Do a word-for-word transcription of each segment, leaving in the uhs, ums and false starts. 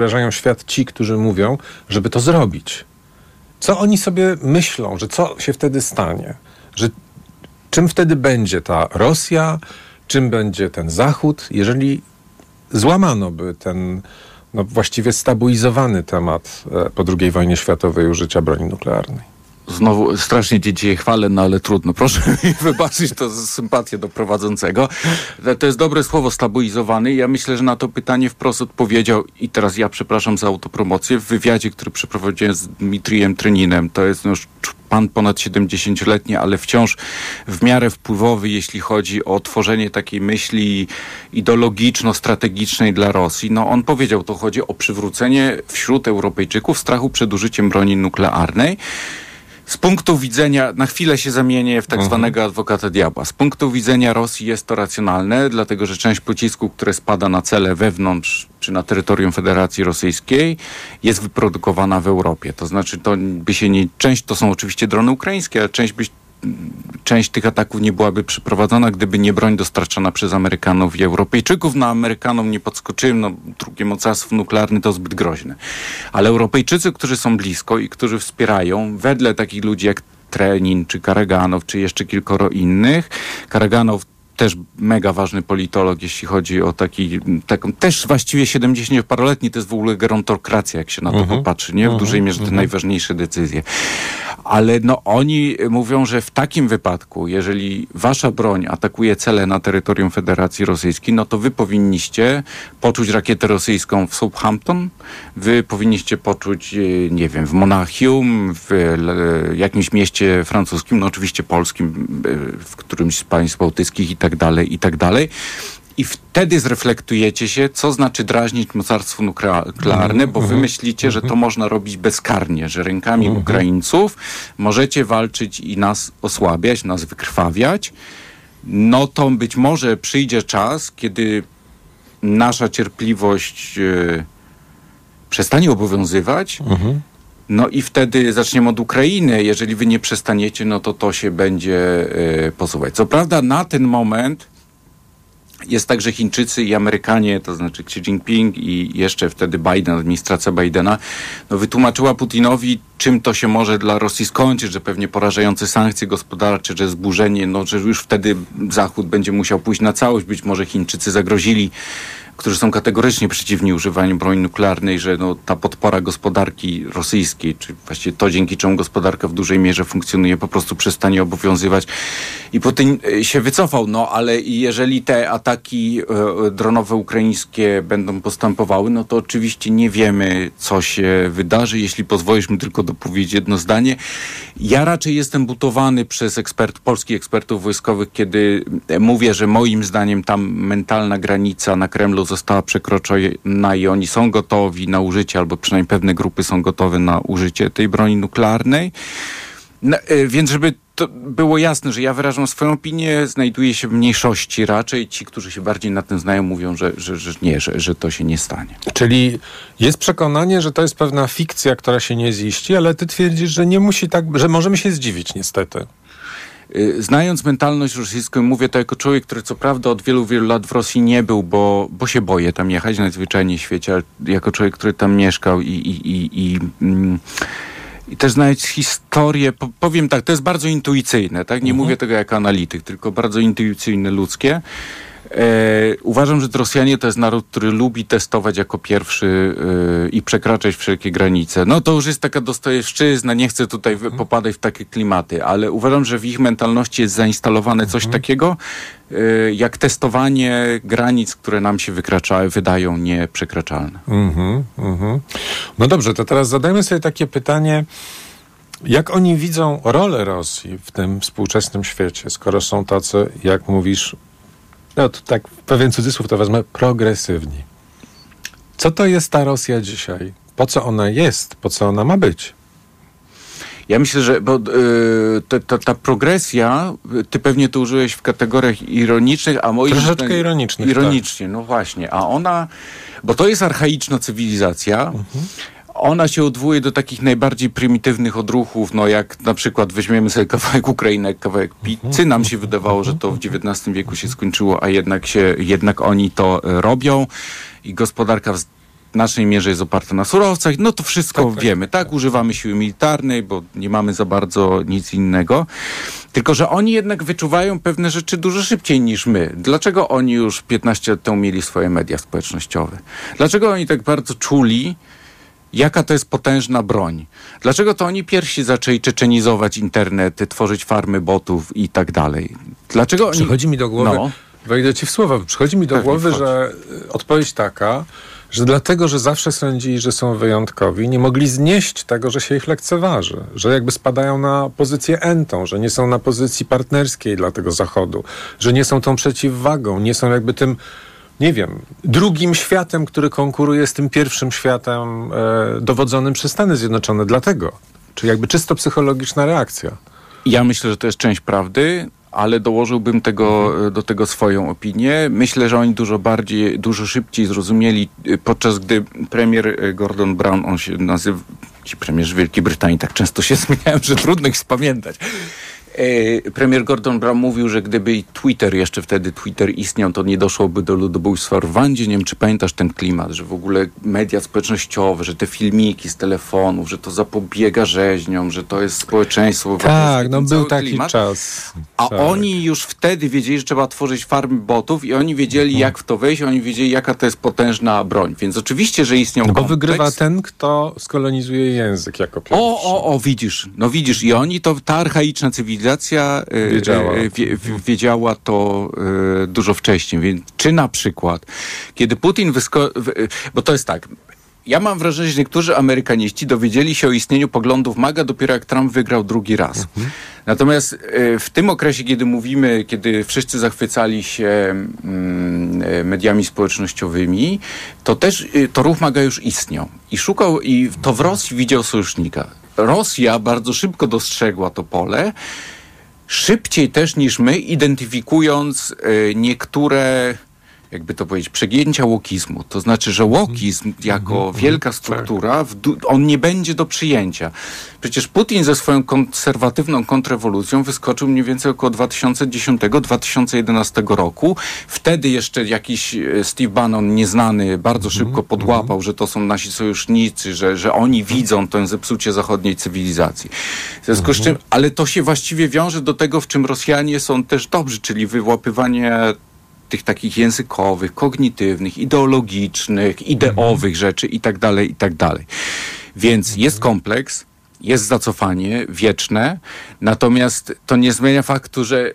Wrażają świat ci, którzy mówią, żeby to zrobić. Co oni sobie myślą, że co się wtedy stanie? Że czym wtedy będzie ta Rosja, czym będzie ten Zachód, jeżeli złamano by ten no, właściwie stabilizowany temat po drugiej wojnie światowej użycia broni nuklearnej? Znowu strasznie cię dzisiaj chwalę, no ale trudno. Proszę mi wybaczyć to z sympatię do prowadzącego. To jest dobre słowo, stabilizowany. Ja myślę, że na to pytanie wprost odpowiedział, i teraz ja przepraszam za autopromocję, w wywiadzie, który przeprowadziłem z Dmitrijem Tryninem. To jest już pan ponad siedemdziesięcioletni, ale wciąż w miarę wpływowy, jeśli chodzi o tworzenie takiej myśli ideologiczno-strategicznej dla Rosji. No on powiedział, to chodzi o przywrócenie wśród Europejczyków strachu przed użyciem broni nuklearnej. Z punktu widzenia, na chwilę się zamienię w tak zwanego adwokata diabła. Z punktu widzenia Rosji jest to racjonalne, dlatego że część pocisków, które spada na cele wewnątrz czy na terytorium Federacji Rosyjskiej, jest wyprodukowana w Europie. To znaczy, to by się nie, część to są oczywiście drony ukraińskie, ale część by Część tych ataków nie byłaby przeprowadzona, gdyby nie broń dostarczana przez Amerykanów i Europejczyków. No Amerykanom nie podskoczyłem, no drugie mocarstwo nuklearne to zbyt groźne. Ale Europejczycy, którzy są blisko i którzy wspierają, wedle takich ludzi jak Trenin, czy Karaganow, czy jeszcze kilkoro innych, Karaganow też mega ważny politolog, jeśli chodzi o taki, taką też właściwie siedemdziesięcioparoletni, to jest w ogóle gerontokracja, jak się na to uh-huh. popatrzy, nie? W uh-huh. dużej mierze te uh-huh. najważniejsze decyzje. Ale no oni mówią, że w takim wypadku, jeżeli wasza broń atakuje cele na terytorium Federacji Rosyjskiej, no to wy powinniście poczuć rakietę rosyjską w Southampton, wy powinniście poczuć, nie wiem, w Monachium, w jakimś mieście francuskim, no oczywiście polskim, w którymś z państw bałtyckich i tak dalej, i tak dalej. I wtedy zreflektujecie się, co znaczy drażnić mocarstwo nuklearne, bo wy myślicie, że to można robić bezkarnie, że rękami Ukraińców możecie walczyć i nas osłabiać, nas wykrwawiać. No to być może przyjdzie czas, kiedy nasza cierpliwość e, przestanie obowiązywać. No i wtedy zaczniemy od Ukrainy. Jeżeli wy nie przestaniecie, no to to się będzie e, posuwać. Co prawda na ten moment jest tak, że Chińczycy i Amerykanie, to znaczy Xi Jinping i jeszcze wtedy Biden, administracja Bidena, no wytłumaczyła Putinowi, czym to się może dla Rosji skończyć, że pewnie porażające sankcje gospodarcze, że zburzenie, no że już wtedy Zachód będzie musiał pójść na całość. Być może Chińczycy zagrozili, którzy są kategorycznie przeciwni używaniu broni nuklearnej, że no, ta podpora gospodarki rosyjskiej, czy właściwie to, dzięki czemu gospodarka w dużej mierze funkcjonuje, po prostu przestanie obowiązywać. I Putin się wycofał, no ale jeżeli te ataki e, dronowe ukraińskie będą postępowały, no to oczywiście nie wiemy, co się wydarzy. Jeśli pozwolisz mi tylko dopowiedzieć jedno zdanie. Ja raczej jestem butowany przez ekspert, polskich ekspertów wojskowych, kiedy mówię, że moim zdaniem tam mentalna granica na Kremlu została przekroczona i oni są gotowi na użycie, albo przynajmniej pewne grupy są gotowe na użycie tej broni nuklearnej. No, więc żeby to było jasne, że ja wyrażam swoją opinię, znajduję się w mniejszości raczej. Ci, którzy się bardziej na tym znają, mówią, że, że, że nie, że, że to się nie stanie. Czyli jest przekonanie, że to jest pewna fikcja, która się nie ziści, ale ty twierdzisz, że nie musi tak, że możemy się zdziwić niestety. Znając mentalność rosyjską, mówię to jako człowiek, który co prawda od wielu, wielu lat w Rosji nie był, bo, bo się boję tam jechać najzwyczajniej w świecie, ale jako człowiek, który tam mieszkał i, i, i, i, mm, i też znając historię, po, powiem tak, to jest bardzo intuicyjne, tak? Nie mhm. mówię tego jako analityk, tylko bardzo intuicyjne, ludzkie. E, uważam, że Rosjanie to jest naród, który lubi testować jako pierwszy e, i przekraczać wszelkie granice. No to już jest taka Dostojewszczyzna, nie chcę tutaj w, popadać w takie klimaty, ale uważam, że w ich mentalności jest zainstalowane coś mhm. takiego, e, jak testowanie granic, które nam się wykraczają, wydają nieprzekraczalne. Mhm, mhm. No dobrze, to teraz zadajmy sobie takie pytanie, jak oni widzą rolę Rosji w tym współczesnym świecie, skoro są tacy, jak mówisz, no to tak pewien cudzysłów to wezmę, progresywni. Co to jest ta Rosja dzisiaj? Po co ona jest? Po co ona ma być? Ja myślę, że bo, yy, ta, ta, ta progresja, ty pewnie to użyłeś w kategoriach ironicznych, a moim Troszeczkę zdaniem, ironicznych. Ironicznie, tak. No właśnie. A ona, bo to jest archaiczna cywilizacja, mhm. Ona się odwołuje do takich najbardziej prymitywnych odruchów, no jak na przykład weźmiemy sobie kawałek Ukrainy, jak kawałek pizzy. Nam się wydawało, że to w dziewiętnastym wieku się skończyło, a jednak się, jednak oni to robią i gospodarka w naszej mierze jest oparte na surowcach, no to wszystko tak, tak, wiemy, tak? tak? Używamy siły militarnej, bo nie mamy za bardzo nic innego. Tylko że oni jednak wyczuwają pewne rzeczy dużo szybciej niż my. Dlaczego oni już piętnaście lat temu mieli swoje media społecznościowe? Dlaczego oni tak bardzo czuli, jaka to jest potężna broń? Dlaczego to oni pierwsi zaczęli czeczenizować internety, tworzyć farmy botów i tak dalej? Dlaczego oni... Przychodzi mi do głowy, no. wejdę ci w słowa, przychodzi mi do Pewnie głowy, wchodź. że odpowiedź taka, że dlatego, że zawsze sądzili, że są wyjątkowi, nie mogli znieść tego, że się ich lekceważy, że jakby spadają na pozycję entą, że nie są na pozycji partnerskiej dla tego Zachodu, że nie są tą przeciwwagą, nie są jakby tym, nie wiem, drugim światem, który konkuruje z tym pierwszym światem e, dowodzonym przez Stany Zjednoczone. Dlatego. Czyli jakby czysto psychologiczna reakcja. Ja myślę, że to jest część prawdy, ale dołożyłbym tego, do tego swoją opinię. Myślę, że oni dużo bardziej, dużo szybciej zrozumieli, podczas gdy premier Gordon Brown, on się nazywa, ci premierzy Wielkiej Brytanii tak często się zmieniają, że trudno ich spamiętać. E, premier Gordon Brown mówił, że gdyby Twitter, jeszcze wtedy Twitter istniał, to nie doszłoby do ludobójstwa w Rwandzie. Nie wiem, czy pamiętasz ten klimat, że w ogóle media społecznościowe, że te filmiki z telefonów, że to zapobiega rzeźniom, że to jest społeczeństwo. Tak, no był taki klimat. czas. A tak. oni już wtedy wiedzieli, że trzeba tworzyć farmy botów i oni wiedzieli, mhm. jak w to wejść, oni wiedzieli, jaka to jest potężna broń. Więc oczywiście, że istniał no bo kompleks. wygrywa ten, kto skolonizuje język jako pierwszy. O, o, o, widzisz, no widzisz. I oni to, ta archaiczna cywilizacja wiedziała, y, wie, wiedziała to y, dużo wcześniej. Więc czy na przykład, kiedy Putin wysko... Bo to jest tak, ja mam wrażenie, że niektórzy Amerykaniści dowiedzieli się o istnieniu poglądów MAGA dopiero jak Trump wygrał drugi raz. Mhm. Natomiast y, w tym okresie, kiedy mówimy, kiedy wszyscy zachwycali się y, mediami społecznościowymi, to też y, to ruch MAGA już istniał. I szukał, i to w Rosji widział sojusznika. Rosja bardzo szybko dostrzegła to pole, szybciej też niż my, identyfikując y, niektóre, jakby to powiedzieć, przegięcia łokizmu. To znaczy, że łokizm jako mm-hmm. wielka struktura, w du- on nie będzie do przyjęcia. Przecież Putin ze swoją konserwatywną kontrrewolucją wyskoczył mniej więcej około dwa tysiące dziesiątego do dwa tysiące jedenastego roku. Wtedy jeszcze jakiś Steve Bannon nieznany bardzo szybko podłapał, mm-hmm. że to są nasi sojusznicy, że, że oni widzą to zepsucie zachodniej cywilizacji. W związku z czym, ale to się właściwie wiąże do tego, w czym Rosjanie są też dobrzy, czyli wyłapywanie tych takich językowych, kognitywnych, ideologicznych, ideowych rzeczy i tak dalej, i tak dalej. Więc jest kompleks, jest zacofanie wieczne, natomiast to nie zmienia faktu, że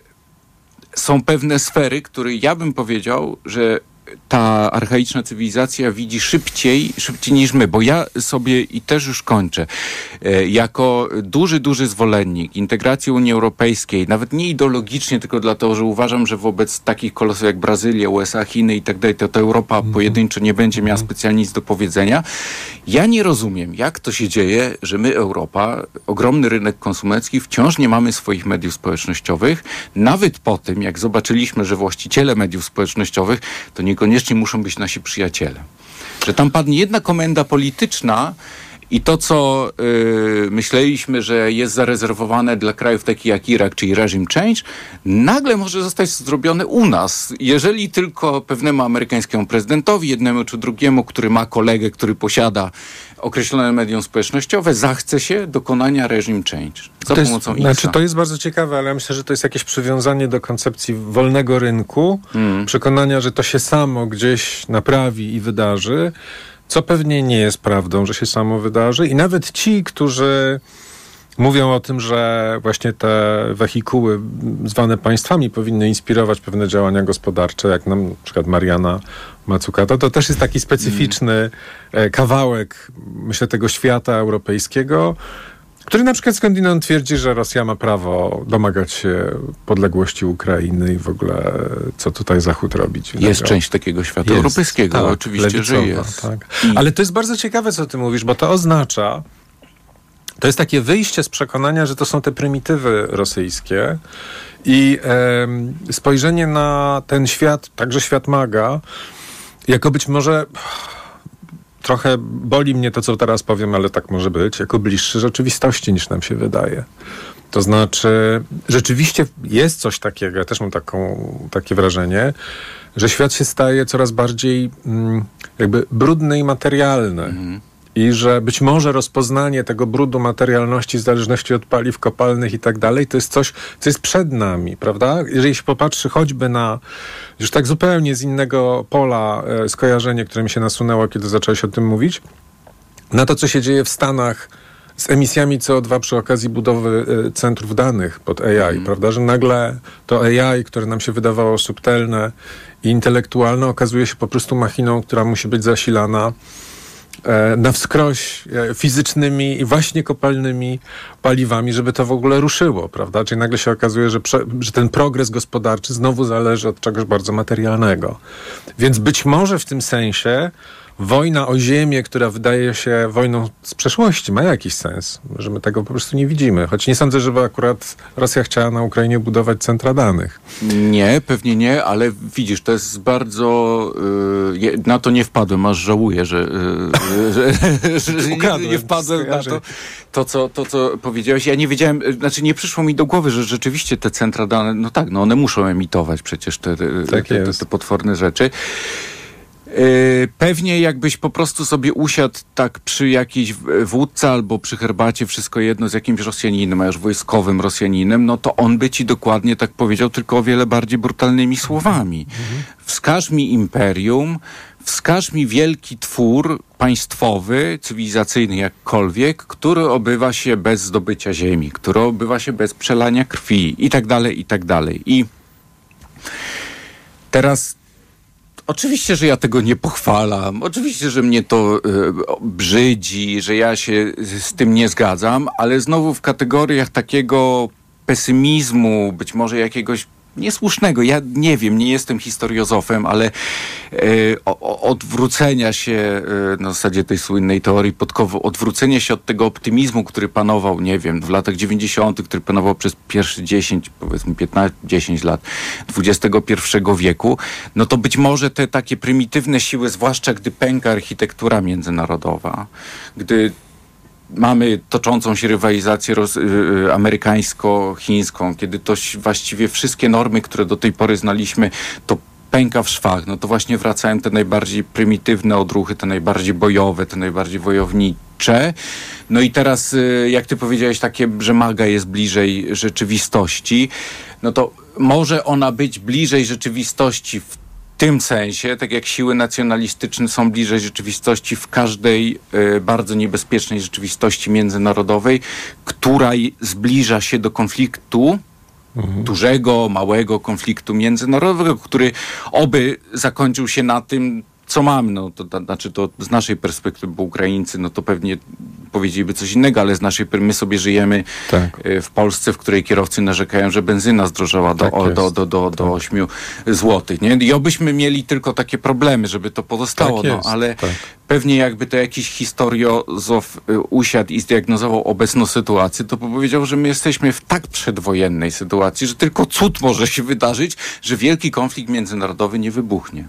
są pewne sfery, które ja bym powiedział, że ta archaiczna cywilizacja widzi szybciej, szybciej niż my, bo ja sobie, i też już kończę, e, jako duży, duży zwolennik integracji Unii Europejskiej, nawet nie ideologicznie, tylko dlatego, że uważam, że wobec takich kolosów jak Brazylia, U S A, Chiny i tak dalej, to ta Europa mm-hmm. pojedynczo nie będzie miała specjalnie nic do powiedzenia. Ja nie rozumiem, jak to się dzieje, że my, Europa, ogromny rynek konsumencki, wciąż nie mamy swoich mediów społecznościowych, nawet po tym, jak zobaczyliśmy, że właściciele mediów społecznościowych to niekoniecznie muszą być nasi przyjaciele. Że tam padnie jedna komenda polityczna i to, co yy, myśleliśmy, że jest zarezerwowane dla krajów takich jak Irak, czyli regime change, nagle może zostać zrobione u nas. Jeżeli tylko pewnemu amerykańskiemu prezydentowi, jednemu czy drugiemu, który ma kolegę, który posiada określone medium społecznościowe, zachce się dokonania regime change za to pomocą jest, Znaczy, to jest bardzo ciekawe, ale ja myślę, że to jest jakieś przywiązanie do koncepcji wolnego rynku, mm. przekonania, że to się samo gdzieś naprawi i wydarzy, co pewnie nie jest prawdą, że się samo wydarzy. I nawet ci, którzy mówią o tym, że właśnie te wehikuły zwane państwami powinny inspirować pewne działania gospodarcze, jak nam na przykład Mariana Mazzucato, to też jest taki specyficzny mm. kawałek, myślę, tego świata europejskiego, który na przykład skądinąd twierdzi, że Rosja ma prawo domagać się podległości Ukrainy i w ogóle co tutaj Zachód robić. Jest tego. Część takiego świata jest, europejskiego, tak, oczywiście, lewicowa, że jest. Tak. I... Ale to jest bardzo ciekawe, co ty mówisz, bo to oznacza, to jest takie wyjście z przekonania, że to są te prymitywy rosyjskie i e, spojrzenie na ten świat, także świat MAGA, jako być może... Trochę boli mnie to, co teraz powiem, ale tak może być, jako bliższy rzeczywistości niż nam się wydaje. To znaczy, rzeczywiście jest coś takiego, ja też mam taką, takie wrażenie, że świat się staje coraz bardziej mm, jakby brudny i materialny. Mhm. I że być może rozpoznanie tego brudu materialności w zależności od paliw kopalnych i tak dalej, to jest coś, co jest przed nami, prawda? Jeżeli się popatrzy choćby na, już tak zupełnie z innego pola e, skojarzenie, które mi się nasunęło, kiedy zacząłeś o tym mówić, na to, co się dzieje w Stanach z emisjami C O dwa przy okazji budowy e, centrów danych pod A I, mm. prawda? Że nagle to A I, które nam się wydawało subtelne i intelektualne, okazuje się po prostu machiną, która musi być zasilana na wskroś fizycznymi i właśnie kopalnymi paliwami, żeby to w ogóle ruszyło, prawda? Czyli nagle się okazuje, że, prze, że ten progres gospodarczy znowu zależy od czegoś bardzo materialnego. Więc być może w tym sensie wojna o ziemię, która wydaje się wojną z przeszłości, ma jakiś sens, że my tego po prostu nie widzimy. Choć nie sądzę, żeby akurat Rosja chciała na Ukrainie budować centra danych. Nie, pewnie nie, ale widzisz, to jest bardzo... Yy, na to nie wpadłem, aż żałuję, że, yy, że, że nie, nie wpadłem na to, to co, to, co powiedziałeś. Ja nie wiedziałem, znaczy nie przyszło mi do głowy, że rzeczywiście te centra dane, no tak, no one muszą emitować przecież te, tak te, te, te potworne rzeczy. Pewnie jakbyś po prostu sobie usiadł tak przy jakiejś wódce albo przy herbacie, wszystko jedno, z jakimś Rosjaninem, a już wojskowym Rosjaninem, no to on by ci dokładnie tak powiedział, tylko o wiele bardziej brutalnymi słowami. Mhm. Wskaż mi imperium, wskaż mi wielki twór państwowy, cywilizacyjny jakkolwiek, który obywa się bez zdobycia ziemi, który obywa się bez przelania krwi i tak dalej, i tak dalej. I teraz oczywiście, że ja tego nie pochwalam. Oczywiście, że mnie to y, brzydzi, że ja się z tym nie zgadzam, ale znowu w kategoriach takiego pesymizmu, być może jakiegoś niesłusznego, ja nie wiem, nie jestem historiozofem, ale y, o, odwrócenia się y, na zasadzie tej słynnej teorii podkowy, odwrócenia się od tego optymizmu, który panował, nie wiem, w latach dziewięćdziesiątych, który panował przez pierwsze dziesięć, powiedzmy piętnaście, dziesięć lat dwudziestego pierwszego wieku, no to być może te takie prymitywne siły, zwłaszcza gdy pęka architektura międzynarodowa, gdy mamy toczącą się rywalizację roz, y, amerykańsko-chińską, kiedy to właściwie wszystkie normy, które do tej pory znaliśmy, to pęka w szwach. No to właśnie wracają te najbardziej prymitywne odruchy, te najbardziej bojowe, te najbardziej wojownicze. No i teraz, y, jak ty powiedziałeś, takie, że maga jest bliżej rzeczywistości, no to może ona być bliżej rzeczywistości w W tym sensie, tak jak siły nacjonalistyczne są bliżej rzeczywistości w każdej y, bardzo niebezpiecznej rzeczywistości międzynarodowej, która zbliża się do konfliktu, mhm. dużego, małego konfliktu międzynarodowego, który oby zakończył się na tym, co mamy. No, to, to znaczy to z naszej perspektywy, bo Ukraińcy, no to pewnie powiedzieliby coś innego, ale z naszej perspektywy my sobie żyjemy tak. w Polsce, w której kierowcy narzekają, że benzyna zdrożała do, tak o, do, do, do, do tak. ośmiu złotych. Nie? I obyśmy mieli tylko takie problemy, żeby to pozostało. Tak no, ale tak. pewnie jakby to jakiś historiozof usiadł i zdiagnozował obecną sytuację, to powiedział, że my jesteśmy w tak przedwojennej sytuacji, że tylko cud może się wydarzyć, że wielki konflikt międzynarodowy nie wybuchnie.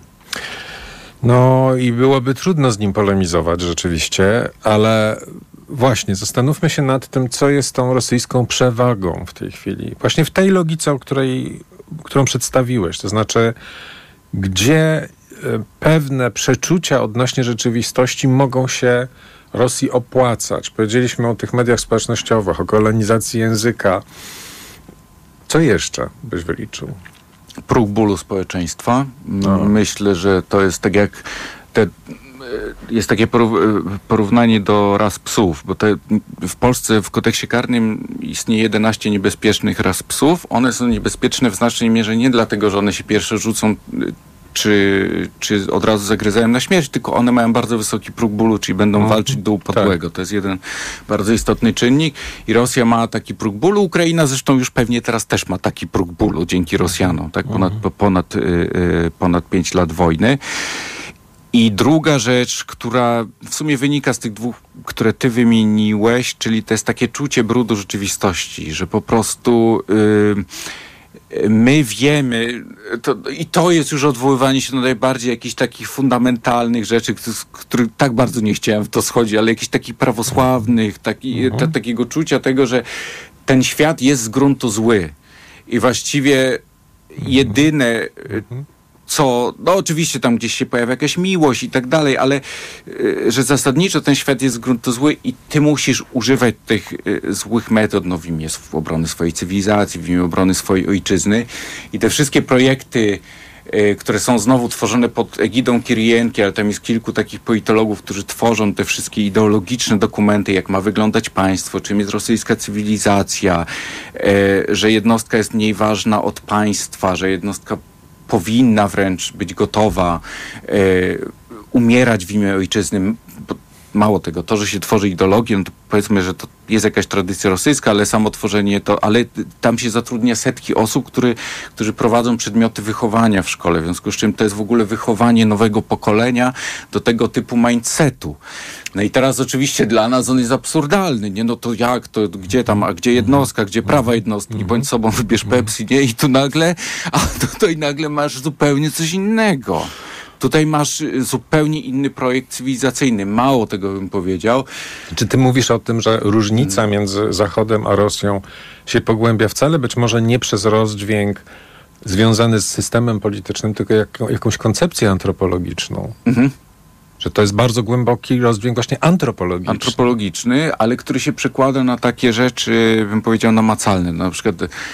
No i byłoby trudno z nim polemizować rzeczywiście, ale właśnie zastanówmy się nad tym, co jest tą rosyjską przewagą w tej chwili. Właśnie w tej logice, o której, którą przedstawiłeś. To znaczy, gdzie pewne przeczucia odnośnie rzeczywistości mogą się Rosji opłacać. Powiedzieliśmy o tych mediach społecznościowych, o kolonizacji języka. Co jeszcze byś wyliczył? Próg bólu społeczeństwa. No. Myślę, że to jest tak jak te, jest takie porównanie do ras psów, bo te, w Polsce w kodeksie karnym istnieje jedenaście niebezpiecznych ras psów. One są niebezpieczne w znacznej mierze nie dlatego, że one się pierwsze rzucą czy, czy od razu zagryzają na śmierć, tylko one mają bardzo wysoki próg bólu, czyli będą mm. walczyć do upadłego. Tak. To jest jeden bardzo istotny czynnik i Rosja ma taki próg bólu. Ukraina zresztą już pewnie teraz też ma taki próg bólu dzięki Rosjanom, tak? Ponad, mm. ponad, yy, ponad pięć lat wojny. I druga rzecz, która w sumie wynika z tych dwóch, które ty wymieniłeś, czyli to jest takie czucie brudu rzeczywistości, że po prostu yy, my wiemy, to, i to jest już odwoływanie się do najbardziej jakichś takich fundamentalnych rzeczy, z których tak bardzo nie chciałem w to schodzić, ale jakichś takich prawosławnych, taki, mhm. ta, takiego czucia tego, że ten świat jest z gruntu zły. I właściwie mhm. jedyne, mhm. co, no oczywiście tam gdzieś się pojawia jakaś miłość i tak dalej, ale y, że zasadniczo ten świat jest z gruntu zły i ty musisz używać tych y, złych metod, no w imię obrony swojej cywilizacji, w imię obrony swojej ojczyzny i te wszystkie projekty, y, które są znowu tworzone pod egidą Kirienki, ale tam jest kilku takich politologów, którzy tworzą te wszystkie ideologiczne dokumenty, jak ma wyglądać państwo, czym jest rosyjska cywilizacja, y, że jednostka jest mniej ważna od państwa, że jednostka powinna wręcz być gotowa e, umierać w imię ojczyzny. Mało tego, to, że się tworzy ideologię, no to powiedzmy, że to jest jakaś tradycja rosyjska, ale samo tworzenie to, ale tam się zatrudnia setki osób, który, którzy prowadzą przedmioty wychowania w szkole, w związku z czym to jest w ogóle wychowanie nowego pokolenia do tego typu mindsetu. No i teraz oczywiście dla nas on jest absurdalny, nie? No to jak, to gdzie tam, a gdzie jednostka, gdzie prawa jednostki, bądź sobą, wybierz Pepsi, nie? I tu nagle, a tutaj nagle masz zupełnie coś innego. Tutaj masz zupełnie inny projekt cywilizacyjny. Mało tego bym powiedział. Czy ty mówisz o tym, że różnica między Zachodem a Rosją się pogłębia wcale być może nie przez rozdźwięk związany z systemem politycznym, tylko jak, jakąś koncepcję antropologiczną? Mhm. Że to jest bardzo głęboki rozdźwięk właśnie antropologiczny. Antropologiczny, ale który się przekłada na takie rzeczy, bym powiedział, namacalne. Na przykład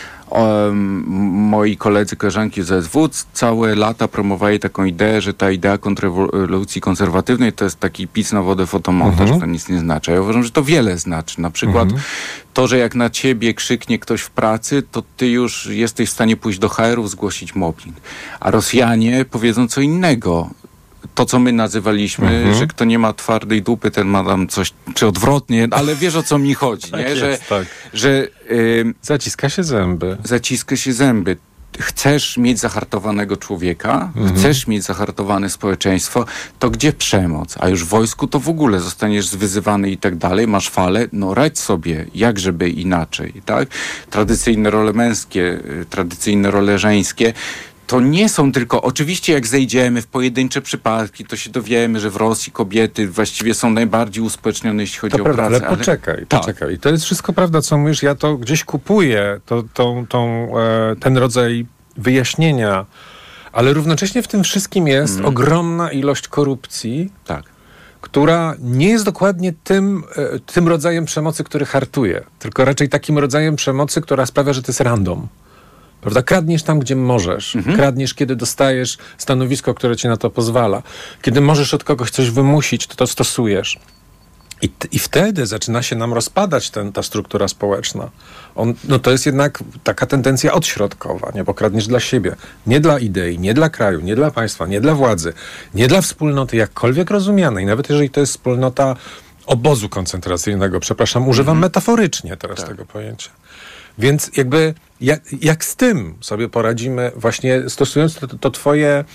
um, moi koledzy, koleżanki z S W całe lata promowali taką ideę, że ta idea kontrrewolucji konserwatywnej to jest taki pic na wodę fotomontaż, mhm. to nic nie znaczy. Ja uważam, że to wiele znaczy. Na przykład mhm. to, że jak na ciebie krzyknie ktoś w pracy, to ty już jesteś w stanie pójść do H R-ów, zgłosić mobbing. A Rosjanie powiedzą co innego. To, co my nazywaliśmy, mhm. że kto nie ma twardej dupy, ten ma tam coś, czy odwrotnie, ale wiesz, o co mi chodzi, tak nie? Jest, że, tak. że y, zaciska się zęby. Zaciska się zęby. Chcesz mieć zahartowanego człowieka, mhm. chcesz mieć zahartowane społeczeństwo, to gdzie przemoc? A już w wojsku to w ogóle zostaniesz zwyzywany i tak dalej, masz falę, no radź sobie, jak żeby inaczej, tak? Tradycyjne role męskie, tradycyjne role żeńskie, to nie są tylko, oczywiście jak zejdziemy w pojedyncze przypadki, to się dowiemy, że w Rosji kobiety właściwie są najbardziej uspołecznione, jeśli chodzi to o prawda, pracę. Ale poczekaj, ale... poczekaj. I to jest wszystko prawda, co mówisz. Ja to gdzieś kupuję, to, tą, tą, e, ten rodzaj wyjaśnienia, ale równocześnie w tym wszystkim jest mm. ogromna ilość korupcji, tak. która nie jest dokładnie tym, e, tym rodzajem przemocy, który hartuje, tylko raczej takim rodzajem przemocy, która sprawia, że to jest random. Prawda? Kradniesz tam, gdzie możesz. Mhm. Kradniesz, kiedy dostajesz stanowisko, które ci na to pozwala. Kiedy możesz od kogoś coś wymusić, to to stosujesz. I, t- i wtedy zaczyna się nam rozpadać ten, ta struktura społeczna. On, no to jest jednak taka tendencja odśrodkowa, nie? Bo kradniesz dla siebie. Nie dla idei, nie dla kraju, nie dla państwa, nie dla władzy, nie dla wspólnoty jakkolwiek rozumianej. Nawet jeżeli to jest wspólnota obozu koncentracyjnego. Przepraszam, używam mhm. metaforycznie teraz tak. tego pojęcia. Więc jakby jak, jak z tym sobie poradzimy, właśnie stosując to, to twoje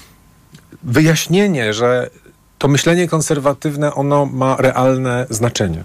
wyjaśnienie, że to myślenie konserwatywne, ono ma realne znaczenie.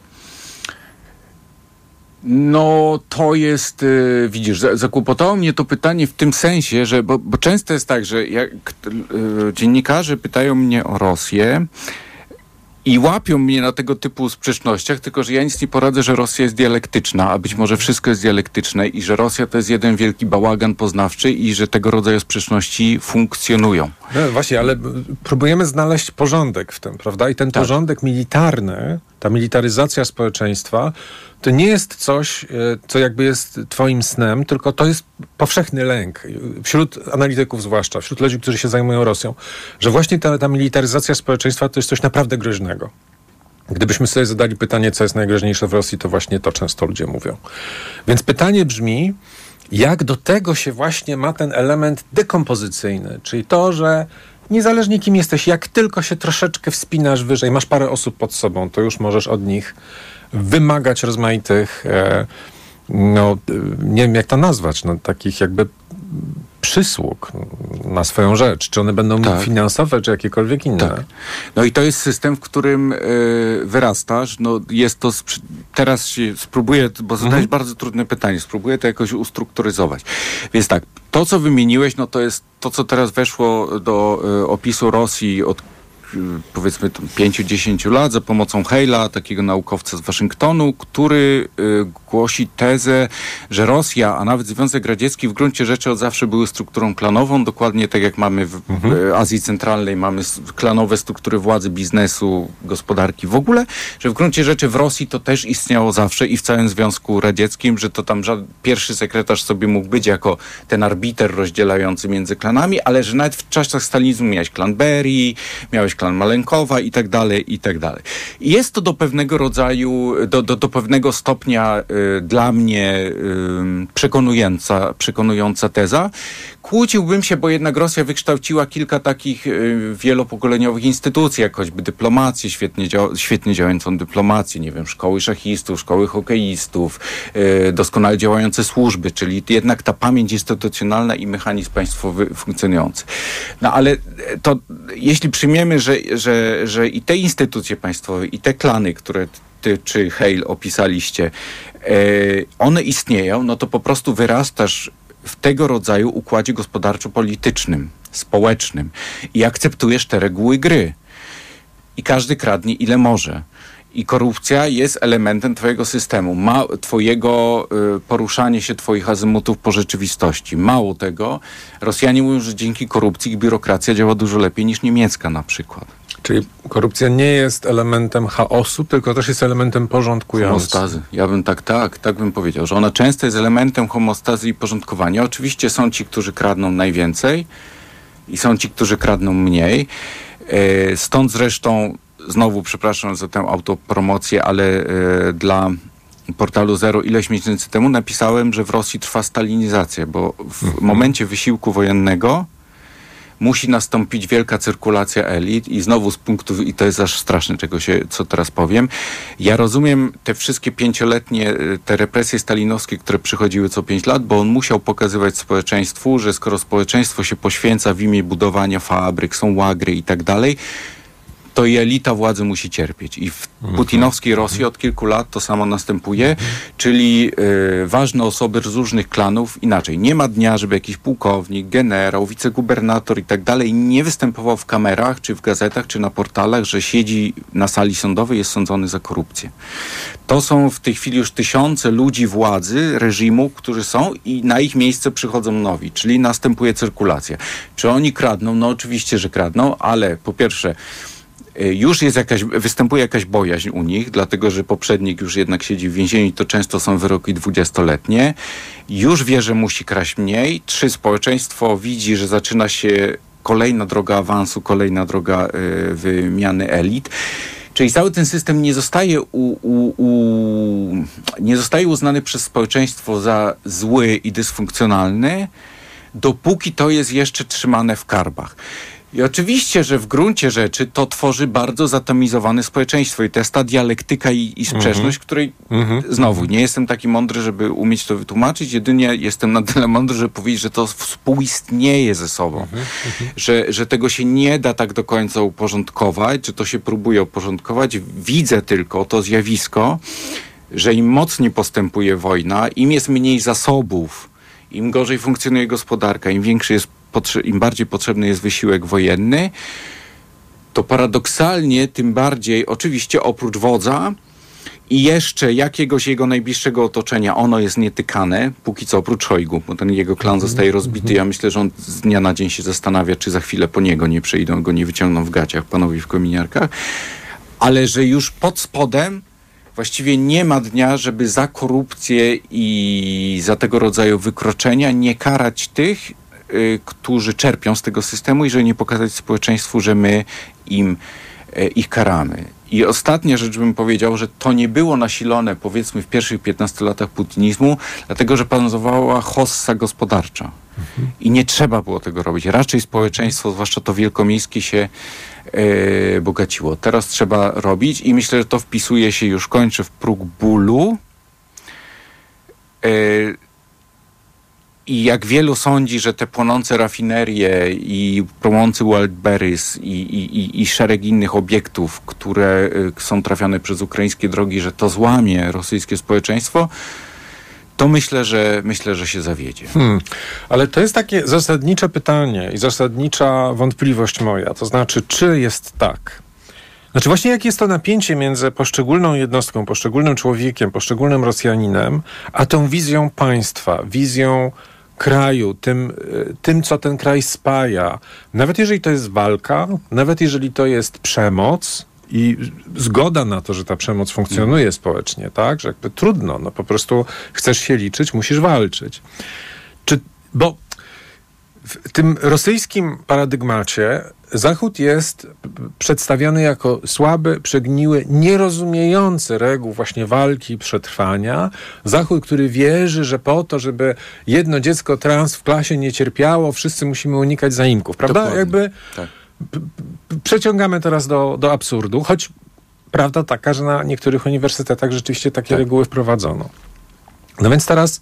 No, to jest, yy, widzisz, zakłopotało mnie to pytanie w tym sensie, że, bo, bo często jest tak, że jak, yy, dziennikarze pytają mnie o Rosję, i łapią mnie na tego typu sprzecznościach, tylko że ja nic nie poradzę, że Rosja jest dialektyczna, a być może wszystko jest dialektyczne i że Rosja to jest jeden wielki bałagan poznawczy i że tego rodzaju sprzeczności funkcjonują. No właśnie, ale próbujemy znaleźć porządek w tym, prawda? I ten tak. porządek militarny, ta militaryzacja społeczeństwa, to nie jest coś, co jakby jest twoim snem, tylko to jest powszechny lęk. Wśród analityków zwłaszcza, wśród ludzi, którzy się zajmują Rosją, że właśnie ta, ta militaryzacja społeczeństwa to jest coś naprawdę groźnego. Gdybyśmy sobie zadali pytanie, co jest najgroźniejsze w Rosji, to właśnie to często ludzie mówią. Więc pytanie brzmi, jak do tego się właśnie ma ten element dekompozycyjny, czyli to, że niezależnie kim jesteś, jak tylko się troszeczkę wspinasz wyżej, masz parę osób pod sobą, to już możesz od nich wymagać rozmaitych, e, no nie wiem jak to nazwać, no takich jakby przysług na swoją rzecz. Czy one będą tak. finansowe, czy jakiekolwiek inne. Tak. No i to jest system, w którym y, wyrastasz. No jest to, sprzy- teraz się spróbuję, bo zadałeś mhm. bardzo trudne pytanie, spróbuję to jakoś ustrukturyzować. Więc tak, to co wymieniłeś, no to jest to, co teraz weszło do y, opisu Rosji od powiedzmy pięciu dziesięciu lat za pomocą Hale'a, takiego naukowca z Waszyngtonu, który y, głosi tezę, że Rosja, a nawet Związek Radziecki w gruncie rzeczy od zawsze były strukturą klanową, dokładnie tak jak mamy w, mhm. w Azji Centralnej, mamy klanowe struktury władzy, biznesu, gospodarki w ogóle, że w gruncie rzeczy w Rosji to też istniało zawsze i w całym Związku Radzieckim, że to tam żaden, pierwszy sekretarz sobie mógł być jako ten arbiter rozdzielający między klanami, ale że nawet w czasach stalinizmu miałeś klan Berii, miałeś klan Malenkowa i tak dalej, i tak dalej. I jest to do pewnego rodzaju, do, do, do pewnego stopnia y, dla mnie y, przekonująca, przekonująca teza. Kłóciłbym się, bo jednak Rosja wykształciła kilka takich y, wielopokoleniowych instytucji, jak choćby dyplomację, świetnie, dzia- świetnie działającą dyplomację, nie wiem, szkoły szachistów, szkoły hokeistów, y, doskonale działające służby, czyli jednak ta pamięć instytucjonalna i mechanizm państwowy funkcjonujący. No ale to, jeśli przyjmiemy, że, że, że i te instytucje państwowe, i te klany, które ty czy Hale opisaliście, y, one istnieją, no to po prostu wyrastasz w tego rodzaju układzie gospodarczo-politycznym, społecznym i akceptujesz te reguły gry. I każdy kradnie ile może. I korupcja jest elementem twojego systemu, ma, twojego y, poruszanie się twoich azymutów po rzeczywistości. Mało tego, Rosjanie mówią, że dzięki korupcji ich biurokracja działa dużo lepiej niż niemiecka na przykład. Czyli korupcja nie jest elementem chaosu, tylko też jest elementem porządkującym. Homostazy. Ja bym tak, tak, tak bym powiedział, że ona często jest elementem homostazy i porządkowania. Oczywiście są ci, którzy kradną najwięcej i są ci, którzy kradną mniej. E, stąd zresztą, znowu przepraszam za tę autopromocję, ale e, dla portalu Zero ileś miesięcy temu napisałem, że w Rosji trwa stalinizacja, bo w mhm. momencie wysiłku wojennego musi nastąpić wielka cyrkulacja elit i znowu z punktu, i to jest aż straszne, czego się, co teraz powiem, ja rozumiem te wszystkie pięcioletnie, te represje stalinowskie, które przychodziły co pięć lat, bo on musiał pokazywać społeczeństwu, że skoro społeczeństwo się poświęca w imię budowania fabryk, są łagry i tak dalej, to i elita władzy musi cierpieć. I w putinowskiej Rosji od kilku lat to samo następuje, czyli y, ważne osoby z różnych klanów, inaczej, nie ma dnia, żeby jakiś pułkownik, generał, wicegubernator i tak dalej nie występował w kamerach, czy w gazetach, czy na portalach, że siedzi na sali sądowej, jest sądzony za korupcję. To są w tej chwili już tysiące ludzi władzy, reżimu, którzy są i na ich miejsce przychodzą nowi, czyli następuje cyrkulacja. Czy oni kradną? No oczywiście, że kradną, ale po pierwsze już jest jakaś, występuje jakaś bojaźń u nich, dlatego że poprzednik już jednak siedzi w więzieniu i to często są wyroki dwudziestoletnie. Już wie, że musi kraść mniej. Trzy, społeczeństwo widzi, że zaczyna się kolejna droga awansu, kolejna droga y, wymiany elit. Czyli cały ten system nie zostaje, u, u, u, nie zostaje uznany przez społeczeństwo za zły i dysfunkcjonalny, dopóki to jest jeszcze trzymane w karbach. I oczywiście, że w gruncie rzeczy to tworzy bardzo zatomizowane społeczeństwo i to jest ta dialektyka i, i sprzeczność, mm-hmm. której mm-hmm. znowu nie jestem taki mądry, żeby umieć to wytłumaczyć, jedynie jestem na tyle mądry, żeby powiedzieć, że to współistnieje ze sobą, mm-hmm. że, że tego się nie da tak do końca uporządkować, że to się próbuje uporządkować. Widzę tylko to zjawisko, że im mocniej postępuje wojna, im jest mniej zasobów, im gorzej funkcjonuje gospodarka, im większy jest im bardziej potrzebny jest wysiłek wojenny, to paradoksalnie tym bardziej, oczywiście oprócz wodza i jeszcze jakiegoś jego najbliższego otoczenia, ono jest nietykane, póki co oprócz Szojgu, bo ten jego klan zostaje rozbity. Ja myślę, że on z dnia na dzień się zastanawia, czy za chwilę po niego nie przyjdą, go nie wyciągną w gaciach panowie w kominiarkach, ale że już pod spodem właściwie nie ma dnia, żeby za korupcję i za tego rodzaju wykroczenia nie karać tych, y, którzy czerpią z tego systemu i żeby nie pokazać społeczeństwu, że my im y, ich karamy. I ostatnia rzecz bym powiedział, że to nie było nasilone powiedzmy w pierwszych piętnastu latach putinizmu, dlatego że panowała hossa gospodarcza. Mhm. I nie trzeba było tego robić. Raczej społeczeństwo, zwłaszcza to wielkomiejskie, się e, bogaciło. Teraz trzeba robić i myślę, że to wpisuje się, już kończę, w próg bólu. E, I jak wielu sądzi, że te płonące rafinerie i płonący Wildberries i, i, i, i szereg innych obiektów, które y, są trafiane przez ukraińskie drogi, że to złamie rosyjskie społeczeństwo, to myślę, że myślę, że się zawiedzie. Hmm. Ale to jest takie zasadnicze pytanie i zasadnicza wątpliwość moja. To znaczy, czy jest tak? Znaczy właśnie jakie jest to napięcie między poszczególną jednostką, poszczególnym człowiekiem, poszczególnym Rosjaninem, a tą wizją państwa, wizją kraju, tym, tym, co ten kraj spaja. Nawet jeżeli to jest walka, nawet jeżeli to jest przemoc i zgoda na to, że ta przemoc funkcjonuje mm. społecznie, tak? Że jakby trudno, no po prostu chcesz się liczyć, musisz walczyć. Czy, bo w tym rosyjskim paradygmacie Zachód jest przedstawiany jako słaby, przegniły, nierozumiejący reguł właśnie walki, przetrwania. Zachód, który wierzy, że po to, żeby jedno dziecko trans w klasie nie cierpiało, wszyscy musimy unikać zaimków, prawda? Dokładnie. Jakby tak. p- p- przeciągamy teraz do, do absurdu, choć prawda taka, że na niektórych uniwersytetach rzeczywiście takie tak. reguły wprowadzono. No więc teraz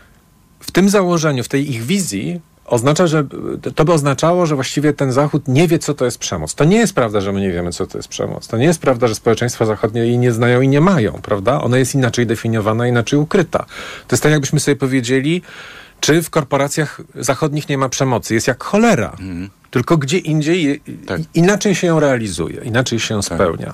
w tym założeniu, w tej ich wizji oznacza, że to by oznaczało, że właściwie ten Zachód nie wie, co to jest przemoc. To nie jest prawda, że my nie wiemy, co to jest przemoc. To nie jest prawda, że społeczeństwa zachodnie jej nie znają i nie mają, prawda? Ona jest inaczej definiowana, inaczej ukryta. To jest tak, jakbyśmy sobie powiedzieli, czy w korporacjach zachodnich nie ma przemocy. Jest jak cholera. Mm. Tylko gdzie indziej tak. inaczej się ją realizuje, inaczej się ją tak. spełnia.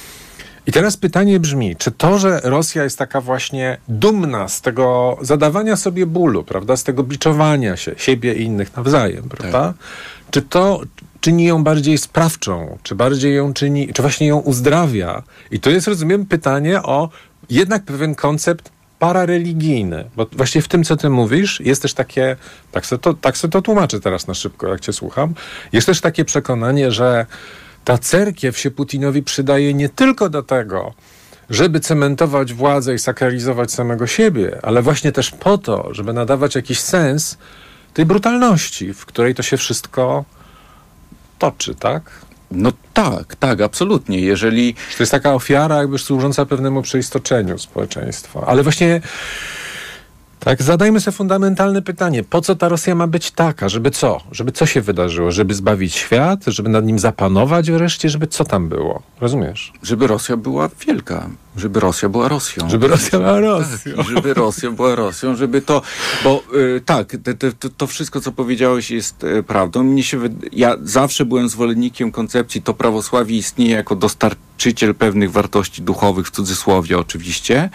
I teraz pytanie brzmi, czy to, że Rosja jest taka właśnie dumna z tego zadawania sobie bólu, prawda, z tego biczowania się, siebie i innych nawzajem, prawda, tak. czy to czyni ją bardziej sprawczą, czy bardziej ją czyni, czy właśnie ją uzdrawia? I to jest, rozumiem, pytanie o jednak pewien koncept parareligijny, bo właśnie w tym, co ty mówisz, jest też takie, tak sobie to, tak sobie to tłumaczę teraz na szybko, jak cię słucham, jest też takie przekonanie, że ta cerkiew się Putinowi przydaje nie tylko do tego, żeby cementować władzę i sakralizować samego siebie, ale właśnie też po to, żeby nadawać jakiś sens tej brutalności, w której to się wszystko toczy, tak? No tak, tak, absolutnie. Jeżeli... To jest taka ofiara jakby służąca pewnemu przeistoczeniu społeczeństwa. Ale właśnie tak, zadajmy sobie fundamentalne pytanie. Po co ta Rosja ma być taka? Żeby co? Żeby co się wydarzyło? Żeby zbawić świat? Żeby nad nim zapanować wreszcie? Żeby co tam było? Rozumiesz? Żeby Rosja była wielka. Żeby Rosja była Rosją. Żeby Rosja była Rosją. Tak, żeby Rosja była Rosją. Żeby to... Bo y, tak, te, te, to wszystko, co powiedziałeś, jest y, prawdą. Mnie się wyd... Ja zawsze byłem zwolennikiem koncepcji, to prawosławie istnieje jako dostarczyciel pewnych wartości duchowych, w cudzysłowie oczywiście.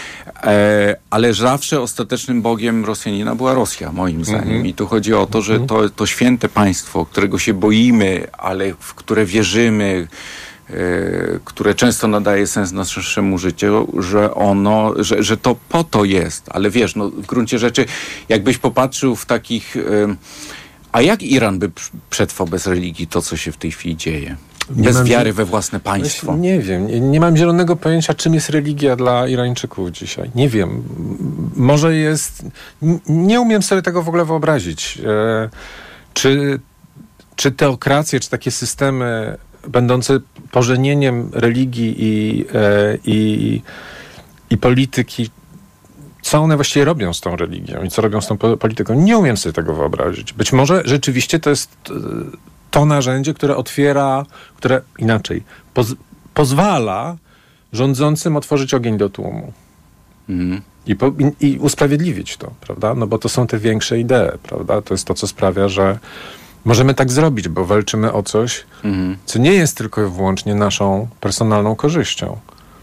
E, ale zawsze ostatecznym Bogiem Rosjanina była Rosja, moim zdaniem. Mm-hmm. I tu chodzi o to, że to, to święte państwo, którego się boimy, ale w które wierzymy, e, które często nadaje sens naszemu życiu, że ono, że, że to po to jest. Ale wiesz, no, w gruncie rzeczy, jakbyś popatrzył w takich... E, a jak Iran by przetrwał bez religii to, co się w tej chwili dzieje? Bez wiary we własne państwo. Właśnie nie wiem. Nie, nie mam zielonego pojęcia, czym jest religia dla Irańczyków dzisiaj. Nie wiem. Może jest... Nie umiem sobie tego w ogóle wyobrazić. E, czy, czy teokracje, czy takie systemy będące pożenieniem religii i, e, i, i polityki, co one właściwie robią z tą religią i co robią z tą polityką? Nie umiem sobie tego wyobrazić. Być może rzeczywiście to jest... to narzędzie, które otwiera, które inaczej, poz, pozwala rządzącym otworzyć ogień do tłumu. Mm. I, po, i, I usprawiedliwić to, prawda? No bo to są te większe idee, prawda? To jest to, co sprawia, że możemy tak zrobić, bo walczymy o coś, mm. co nie jest tylko i wyłącznie naszą personalną korzyścią.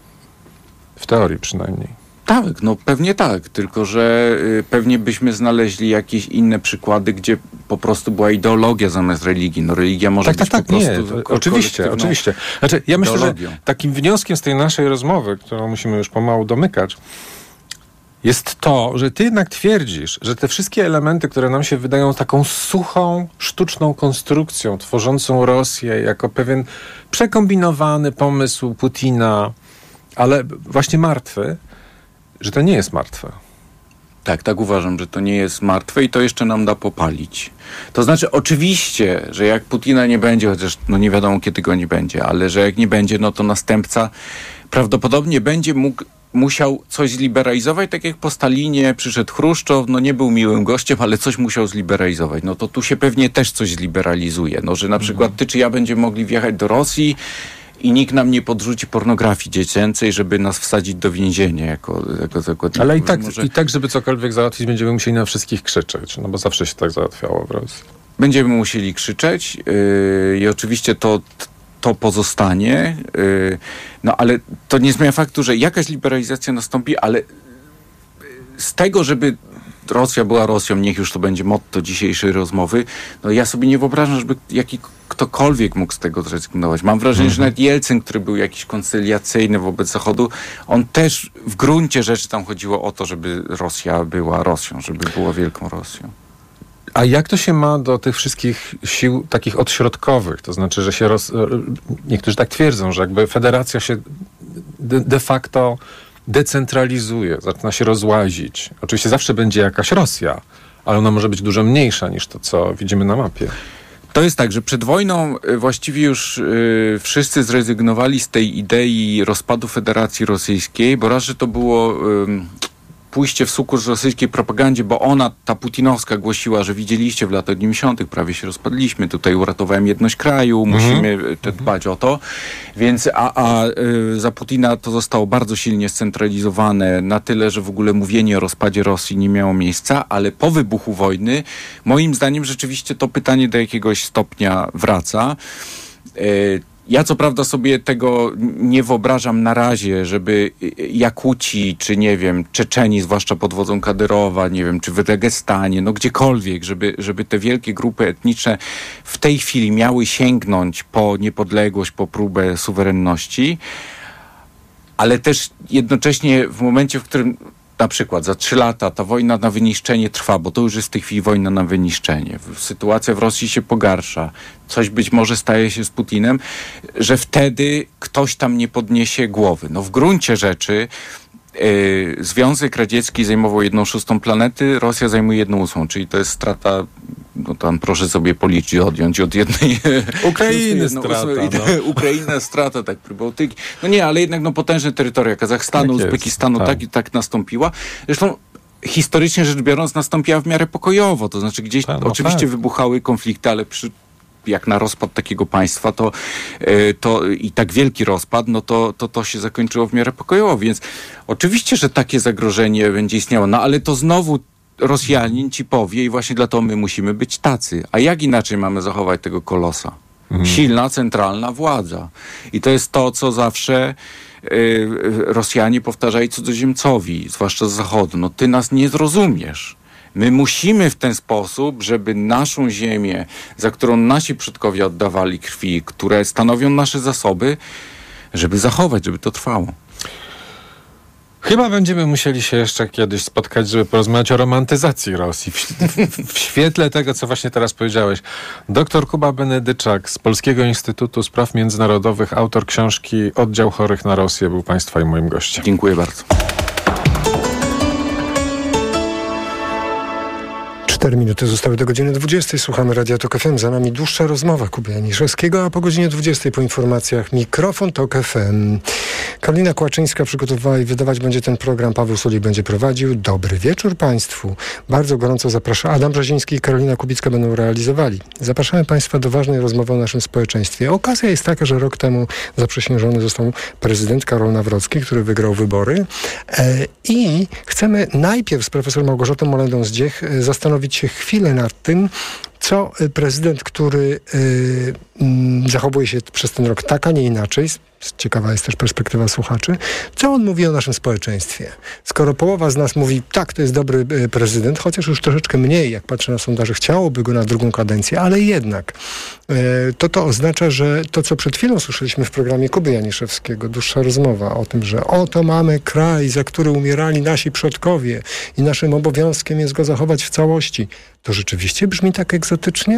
W teorii przynajmniej. Tak, no pewnie tak, tylko że y, pewnie byśmy znaleźli jakieś inne przykłady, gdzie po prostu była ideologia zamiast religii. No religia może tak, być tak, po tak, prostu... Nie, oczywiście, oczywiście. Znaczy, ja myślę, ideologią. Że takim wnioskiem z tej naszej rozmowy, którą musimy już pomału domykać, jest to, że ty jednak twierdzisz, że te wszystkie elementy, które nam się wydają taką suchą, sztuczną konstrukcją, tworzącą Rosję jako pewien przekombinowany pomysł Putina, ale właśnie martwy, że to nie jest martwe. Tak, tak uważam, że to nie jest martwe i to jeszcze nam da popalić. To znaczy oczywiście, że jak Putina nie będzie, chociaż no nie wiadomo kiedy go nie będzie, ale że jak nie będzie, no to następca prawdopodobnie będzie mógł, musiał coś zliberalizować, tak jak po Stalinie przyszedł Chruszczow, no nie był miłym gościem, ale coś musiał zliberalizować. No to tu się pewnie też coś zliberalizuje. No, że na przykład ty czy ja będziemy mogli wjechać do Rosji i nikt nam nie podrzuci pornografii dziecięcej, żeby nas wsadzić do więzienia jako, jako zakładników. Ale i tak, może... i tak, żeby cokolwiek załatwić, będziemy musieli na wszystkich krzyczeć, no bo zawsze się tak załatwiało w Rosji. Będziemy musieli krzyczeć yy, i oczywiście to, to pozostanie, yy, no ale to nie zmienia faktu, że jakaś liberalizacja nastąpi, ale z tego, żeby Rosja była Rosją, niech już to będzie motto dzisiejszej rozmowy, no ja sobie nie wyobrażam, żeby jaki, ktokolwiek mógł z tego zrezygnować. Mam wrażenie, mhm. że nawet Jelcyn, który był jakiś koncyliacyjny wobec Zachodu, on też w gruncie rzeczy tam chodziło o to, żeby Rosja była Rosją, żeby była wielką Rosją. A jak to się ma do tych wszystkich sił takich odśrodkowych? To znaczy, że się roz... niektórzy tak twierdzą, że jakby federacja się de, de facto decentralizuje, zaczyna się rozłazić. Oczywiście zawsze będzie jakaś Rosja, ale ona może być dużo mniejsza niż to, co widzimy na mapie. To jest tak, że przed wojną właściwie już y, wszyscy zrezygnowali z tej idei rozpadu Federacji Rosyjskiej, bo raz, że to było y, pójście w sukurs rosyjskiej propagandzie, bo ona, ta putinowska, głosiła, że widzieliście w latach dziewięćdziesiątych prawie się rozpadliśmy, tutaj uratowałem jedność kraju, musimy mm. te, dbać o to. Więc a, a y, za Putina to zostało bardzo silnie scentralizowane na tyle, że w ogóle mówienie o rozpadzie Rosji nie miało miejsca, ale po wybuchu wojny, moim zdaniem rzeczywiście to pytanie do jakiegoś stopnia wraca. Y, Ja co prawda sobie tego nie wyobrażam na razie, żeby Jakuci, czy nie wiem, Czeczeni, zwłaszcza pod wodzą Kadyrowa, nie wiem, czy w Dagestanie, no gdziekolwiek, żeby, żeby te wielkie grupy etniczne w tej chwili miały sięgnąć po niepodległość, po próbę suwerenności, ale też jednocześnie w momencie, w którym na przykład za trzy lata ta wojna na wyniszczenie trwa, bo to już jest w tej chwili wojna na wyniszczenie. Sytuacja w Rosji się pogarsza. Coś być może staje się z Putinem, że wtedy ktoś tam nie podniesie głowy. No w gruncie rzeczy yy, Związek Radziecki zajmował jedną szóstą planety, Rosja zajmuje jedną ósmą, czyli to jest strata, no tam proszę sobie policzyć, odjąć od jednej... Ukrainy strata. No. Ukraina strata, tak, Prybałtyki. No nie, ale jednak no potężne terytoria Kazachstanu, tak Uzbekistanu, tak. tak i tak nastąpiła. Zresztą historycznie rzecz biorąc nastąpiła w miarę pokojowo, to znaczy gdzieś no, oczywiście tak. wybuchały konflikty, ale przy jak na rozpad takiego państwa, to, to i tak wielki rozpad, no to, to to się zakończyło w miarę pokojowo, więc oczywiście, że takie zagrożenie będzie istniało, no ale to znowu Rosjanin ci powie i właśnie dlatego my musimy być tacy. A jak inaczej mamy zachować tego kolosa? Mhm. Silna, centralna władza. I to jest to, co zawsze y, Rosjanie powtarzali cudzoziemcowi, zwłaszcza z Zachodu. No ty nas nie zrozumiesz. My musimy w ten sposób, żeby naszą ziemię, za którą nasi przodkowie oddawali krwi, które stanowią nasze zasoby, żeby zachować, żeby to trwało. Chyba będziemy musieli się jeszcze kiedyś spotkać, żeby porozmawiać o romantyzacji Rosji. W, w, w świetle tego, co właśnie teraz powiedziałeś. Doktor Kuba Benedyczak z Polskiego Instytutu Spraw Międzynarodowych, autor książki Oddział chorych na Rosję, był Państwa i moim gościem. Dziękuję bardzo. Cztery minuty zostały do godziny dwudziestej. Słuchamy Radia Tok F M. Za nami dłuższa rozmowa Kuby Janiszewskiego, a po godzinie dwudziestej po informacjach mikrofon Tok F M. Karolina Kłaczyńska przygotowała i wydawać będzie ten program. Paweł Sulik będzie prowadził. Dobry wieczór Państwu. Bardzo gorąco zapraszam. Adam Brzeziński i Karolina Kubicka będą realizowali. Zapraszamy Państwa do ważnej rozmowy o naszym społeczeństwie. Okazja jest taka, że rok temu zaprzysiężony został prezydent Karol Nawrocki, który wygrał wybory. E, I chcemy najpierw z profesor Małgorzatą Molendą Zdziech zastanowić się chwilę nad tym, co prezydent, który y, y, zachowuje się przez ten rok tak, a nie inaczej, ciekawa jest też perspektywa słuchaczy, co on mówi o naszym społeczeństwie. Skoro połowa z nas mówi, tak, to jest dobry y, prezydent, chociaż już troszeczkę mniej, jak patrzę na sondaże, chciałoby go na drugą kadencję, ale jednak y, to to oznacza, że to, co przed chwilą słyszeliśmy w programie Kuby Janiszewskiego, dłuższa rozmowa o tym, że oto mamy kraj, za który umierali nasi przodkowie i naszym obowiązkiem jest go zachować w całości. To rzeczywiście brzmi tak egzotycznie?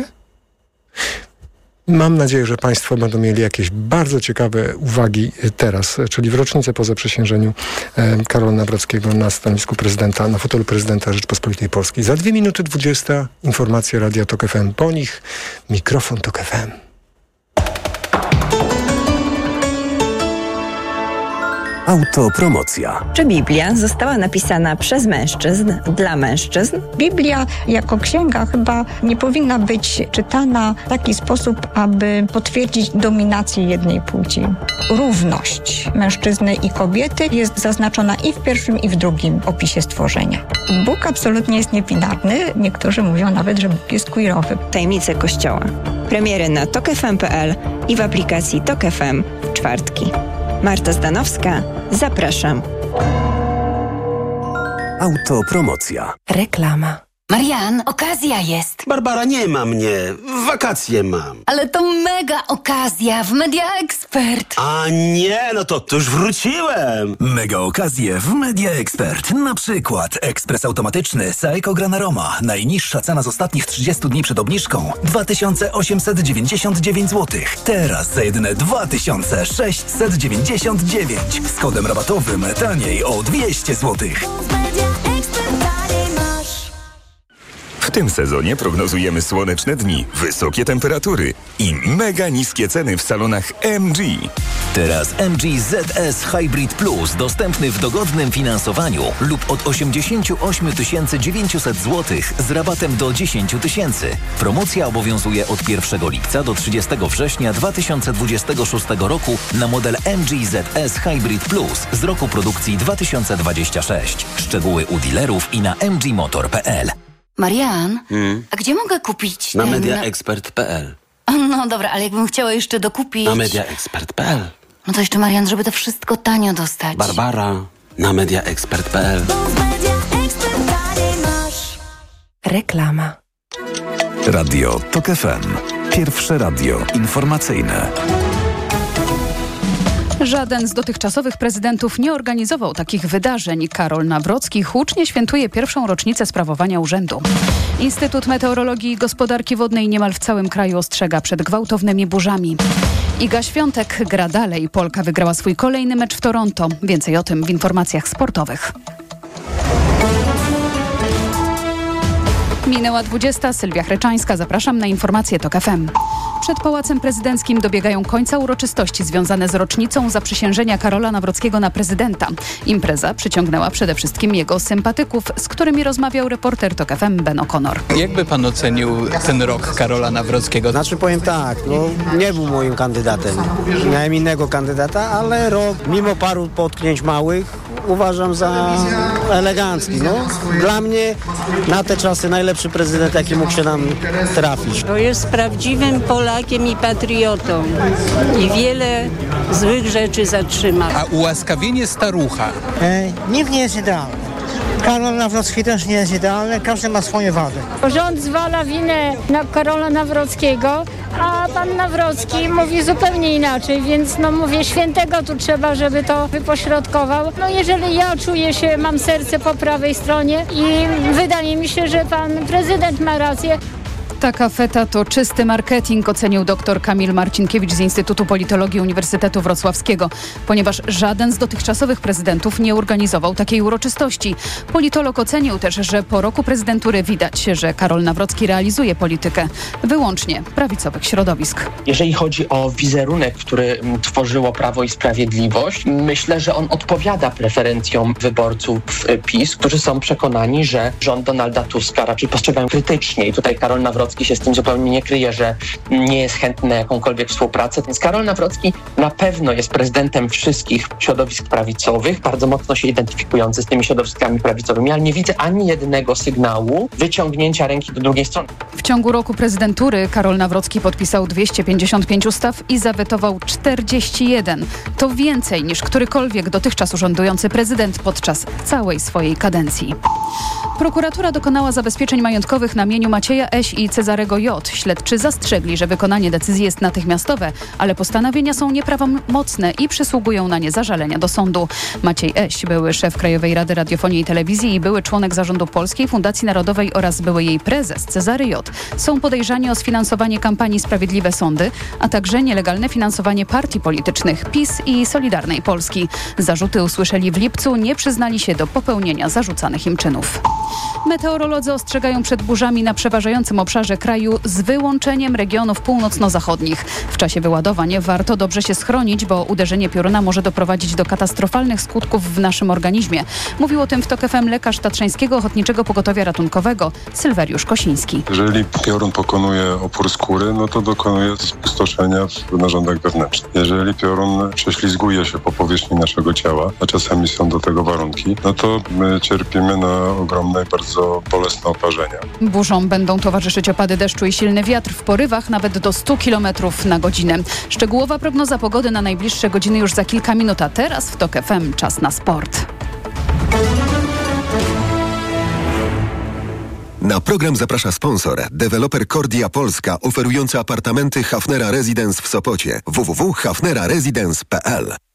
Mam nadzieję, że Państwo będą mieli jakieś bardzo ciekawe uwagi teraz, czyli w rocznicę po zaprzysiężeniu e, Karola Nawrockiego na stanowisku prezydenta, na fotelu prezydenta Rzeczpospolitej Polskiej. Za dwie minuty dwudziesta informacje Radia Tok F M. Po nich mikrofon Tok F M. Autopromocja. Czy Biblia została napisana przez mężczyzn, dla mężczyzn? Biblia jako księga chyba nie powinna być czytana w taki sposób, aby potwierdzić dominację jednej płci. Równość mężczyzny i kobiety jest zaznaczona i w pierwszym, i w drugim opisie stworzenia. Bóg absolutnie jest niebinarny. Niektórzy mówią nawet, że Bóg jest queerowy. Tajemnice Kościoła. Premiery na tok f m kropka p l i w aplikacji Tok F M w czwartki. Marta Zdanowska, zapraszam. Autopromocja. Reklama. Marian, okazja jest. Barbara, nie ma mnie. Wakacje mam. Ale to mega okazja w Media Expert. A nie, no to, to już wróciłem. Mega okazje w Media Expert. Na przykład ekspres automatyczny Seiko Granaroma. Najniższa cena z ostatnich trzydziestu dni przed obniżką dwa tysiące osiemset dziewięćdziesiąt dziewięć złotych. Teraz za jedyne dwa tysiące sześćset dziewięćdziesiąt dziewięć. Z kodem rabatowym taniej o dwieście złotych. W tym sezonie prognozujemy słoneczne dni, wysokie temperatury i mega niskie ceny w salonach M G. Teraz M G Z S Hybrid Plus dostępny w dogodnym finansowaniu lub od osiemdziesiąt osiem tysięcy dziewięćset złotych z rabatem do dziesięć tysięcy. Promocja obowiązuje od pierwszego lipca do trzydziestego września dwa tysiące dwudziestego szóstego roku na model M G Z S Hybrid Plus z roku produkcji dwa tysiące dwudziestego szóstego. Szczegóły u dealerów i na m g motor kropka p l. Marian, Hmm? a gdzie mogę kupić Na ten... mediaexpert kropka p l. No dobra, ale jakbym chciała jeszcze dokupić... Na mediaexpert kropka p l. No to jeszcze, Marian, żeby to wszystko tanio dostać. Barbara, na mediaexpert kropka p l. Reklama. Radio Tok F M. Pierwsze radio informacyjne. Żaden z dotychczasowych prezydentów nie organizował takich wydarzeń. Karol Nawrocki hucznie świętuje pierwszą rocznicę sprawowania urzędu. Instytut Meteorologii i Gospodarki Wodnej niemal w całym kraju ostrzega przed gwałtownymi burzami. Iga Świątek gra dalej. Polka wygrała swój kolejny mecz w Toronto. Więcej o tym w informacjach sportowych. Minęła dwudziesta. Sylwia Chreczańska. Zapraszam na informacje Tok F M. Przed Pałacem Prezydenckim dobiegają końca uroczystości związane z rocznicą zaprzysiężenia Karola Nawrockiego na prezydenta. Impreza przyciągnęła przede wszystkim jego sympatyków, z którymi rozmawiał reporter Tok F M Ben O'Connor. Jakby pan ocenił ten rok Karola Nawrockiego? Znaczy powiem tak, no nie był moim kandydatem. Miałem innego kandydata, ale rok, mimo paru potknięć małych, uważam za elegancki. No. Dla mnie na te czasy najlepszy prezydent, jaki mógł się nam trafić. To jest prawdziwym Polakiem i patriotą i wiele złych rzeczy zatrzymał. A ułaskawienie starucha? E, nikt nie jest idealny. Karol Nawrocki też nie jest idealny, każdy ma swoje wady. Rząd zwala winę na Karola Nawrockiego, a pan Nawrocki mówi zupełnie inaczej, więc no mówię, świętego tu trzeba, żeby to wypośrodkował. No jeżeli ja czuję się, mam serce po prawej stronie i wydaje mi się, że pan prezydent ma rację. Taka feta to czysty marketing, ocenił dr Kamil Marcinkiewicz z Instytutu Politologii Uniwersytetu Wrocławskiego, ponieważ żaden z dotychczasowych prezydentów nie organizował takiej uroczystości. Politolog ocenił też, że po roku prezydentury widać, że Karol Nawrocki realizuje politykę wyłącznie prawicowych środowisk. Jeżeli chodzi o wizerunek, który tworzyło Prawo i Sprawiedliwość, myślę, że on odpowiada preferencjom wyborców PiS, którzy są przekonani, że rząd Donalda Tuska raczej postrzegają krytycznie i tutaj Karol Nawrocki się z tym zupełnie nie kryje, że nie jest chętny na jakąkolwiek współpracę. Więc Karol Nawrocki na pewno jest prezydentem wszystkich środowisk prawicowych, bardzo mocno się identyfikujący z tymi środowiskami prawicowymi, ale nie widzę ani jednego sygnału wyciągnięcia ręki do drugiej strony. W ciągu roku prezydentury Karol Nawrocki podpisał dwieście pięćdziesiąt pięć ustaw i zawetował czterdzieści jeden. To więcej niż którykolwiek dotychczas urzędujący prezydent podczas całej swojej kadencji. Prokuratura dokonała zabezpieczeń majątkowych na mieniu Macieja Eś i Cezarego J. Śledczy zastrzegli, że wykonanie decyzji jest natychmiastowe, ale postanowienia są nieprawomocne i przysługują na nie zażalenia do sądu. Maciej Eś, były szef Krajowej Rady Radiofonii i Telewizji i były członek zarządu Polskiej Fundacji Narodowej oraz były jej prezes Cezary J. są podejrzani o sfinansowanie kampanii Sprawiedliwe Sądy, a także nielegalne finansowanie partii politycznych PiS i Solidarnej Polski. Zarzuty usłyszeli w lipcu, nie przyznali się do popełnienia zarzucanych im czynów. Meteorolodzy ostrzegają przed burzami na przeważającym obszarze kraju z wyłączeniem regionów północno-zachodnich. W czasie wyładowań warto dobrze się schronić, bo uderzenie pioruna może doprowadzić do katastrofalnych skutków w naszym organizmie. Mówił o tym w TOK F M lekarz Tatrzańskiego Ochotniczego Pogotowia Ratunkowego Sylweriusz Kosiński. Jeżeli piorun pokonuje opór skóry, no to dokonuje spustoszenia w narządach wewnętrznych. Jeżeli piorun prześlizguje się po powierzchni naszego ciała, a czasami są do tego warunki, no to my cierpimy na ogromne i bardzo bolesne oparzenia. Burzom będą towarzyszyć opady deszczu i silny wiatr w porywach nawet do stu kilometrów na godzinę. Szczegółowa prognoza pogody na najbliższe godziny już za kilka minut, a teraz w TOK F M czas na sport. Na program zaprasza sponsor, deweloper Kordia Polska, oferujący apartamenty Hafnera Residence w Sopocie. w w w kropka hafnera residence kropka p l.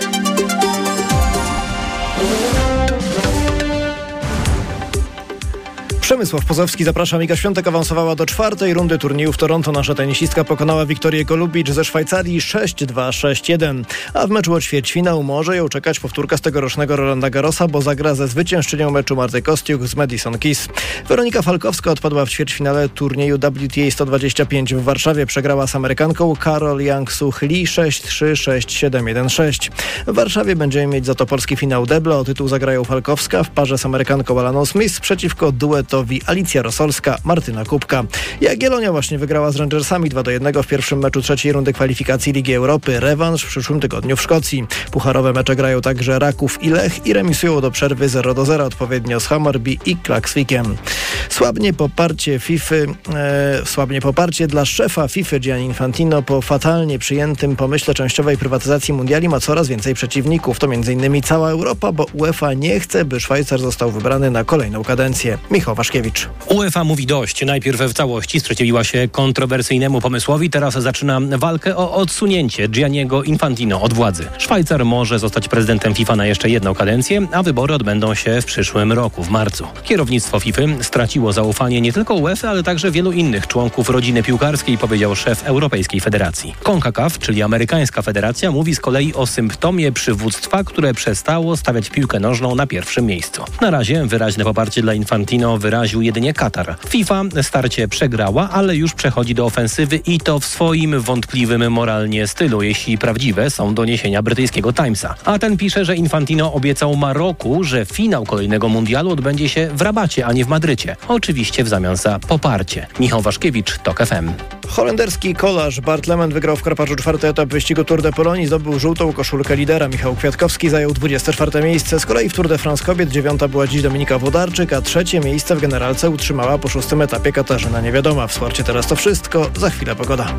Przemysław Pozowski, zapraszam. Iga Świątek awansowała do czwartej rundy turnieju w Toronto. Nasza tenisistka pokonała Wiktorię Golubicz ze Szwajcarii sześć dwa sześć jeden. A w meczu o ćwierćfinał może ją czekać powtórka z tegorocznego Rolanda Garrosa, bo zagra ze zwyciężczynią meczu Marty Kostiuk z Madison Keys. Weronika Falkowska odpadła w ćwierćfinale turnieju W T A sto dwadzieścia pięć w Warszawie. Przegrała z Amerykanką Karol Yang-Suh Lee sześć trzy sześć siedem jeden sześć. W Warszawie będziemy mieć za to polski finał debla. O tytuł zagrają Falkowska w parze z Amerykanką Alaną Smith przeciwko duetowi Alicja Rosolska, Martyna Kubka. Jagiellonia właśnie wygrała z Rangersami dwa do jednego w pierwszym meczu trzeciej rundy kwalifikacji Ligi Europy. Rewanż w przyszłym tygodniu w Szkocji. Pucharowe mecze grają także Raków i Lech i remisują do przerwy zero do zera odpowiednio z Hammarby i Klaksvikiem. Słabnie poparcie FIFA, e, słabnie poparcie dla szefa FIFA Gianni Infantino po fatalnie przyjętym pomyśle częściowej prywatyzacji mundiali ma coraz więcej przeciwników. To między innymi cała Europa, bo UEFA nie chce, by Szwajcar został wybrany na kolejną kadencję. Michał Waszkiewicz. UEFA mówi dość. Najpierw w całości sprzeciwiła się kontrowersyjnemu pomysłowi, teraz zaczyna walkę o odsunięcie Gianniego Infantino od władzy. Szwajcar może zostać prezydentem FIFA na jeszcze jedną kadencję, a wybory odbędą się w przyszłym roku, w marcu. Kierownictwo FIFA straciło zaufanie nie tylko UEFA, ale także wielu innych członków rodziny piłkarskiej, powiedział szef Europejskiej Federacji. CONCACAF, czyli amerykańska federacja, mówi z kolei o symptomie przywództwa, które przestało stawiać piłkę nożną na pierwszym miejscu. Na razie wyraźne poparcie dla Infantino wyraził jedynie Katar. FIFA starcie przegrała, ale już przechodzi do ofensywy i to w swoim wątpliwym moralnie stylu, jeśli prawdziwe są doniesienia brytyjskiego Timesa. A ten pisze, że Infantino obiecał Maroku, że finał kolejnego mundialu odbędzie się w Rabacie, a nie w Madrycie. Oczywiście w zamian za poparcie. Michał Waszkiewicz, TOK F M. Holenderski kolarz Bart Lemand wygrał w Karpaczu czwarty etap wyścigu Tour de Pologne i zdobył żółtą koszulkę lidera. Michał Kwiatkowski zajął dwudzieste czwarte miejsce. Z kolei w Tour de France kobiet dziewiąta była dziś Dominika Włodarczyk, a trzecie miejsce w generalce utrzymała po szóstym etapie Katarzyna Niewiadoma. W sporcie teraz to wszystko. Za chwilę pogoda.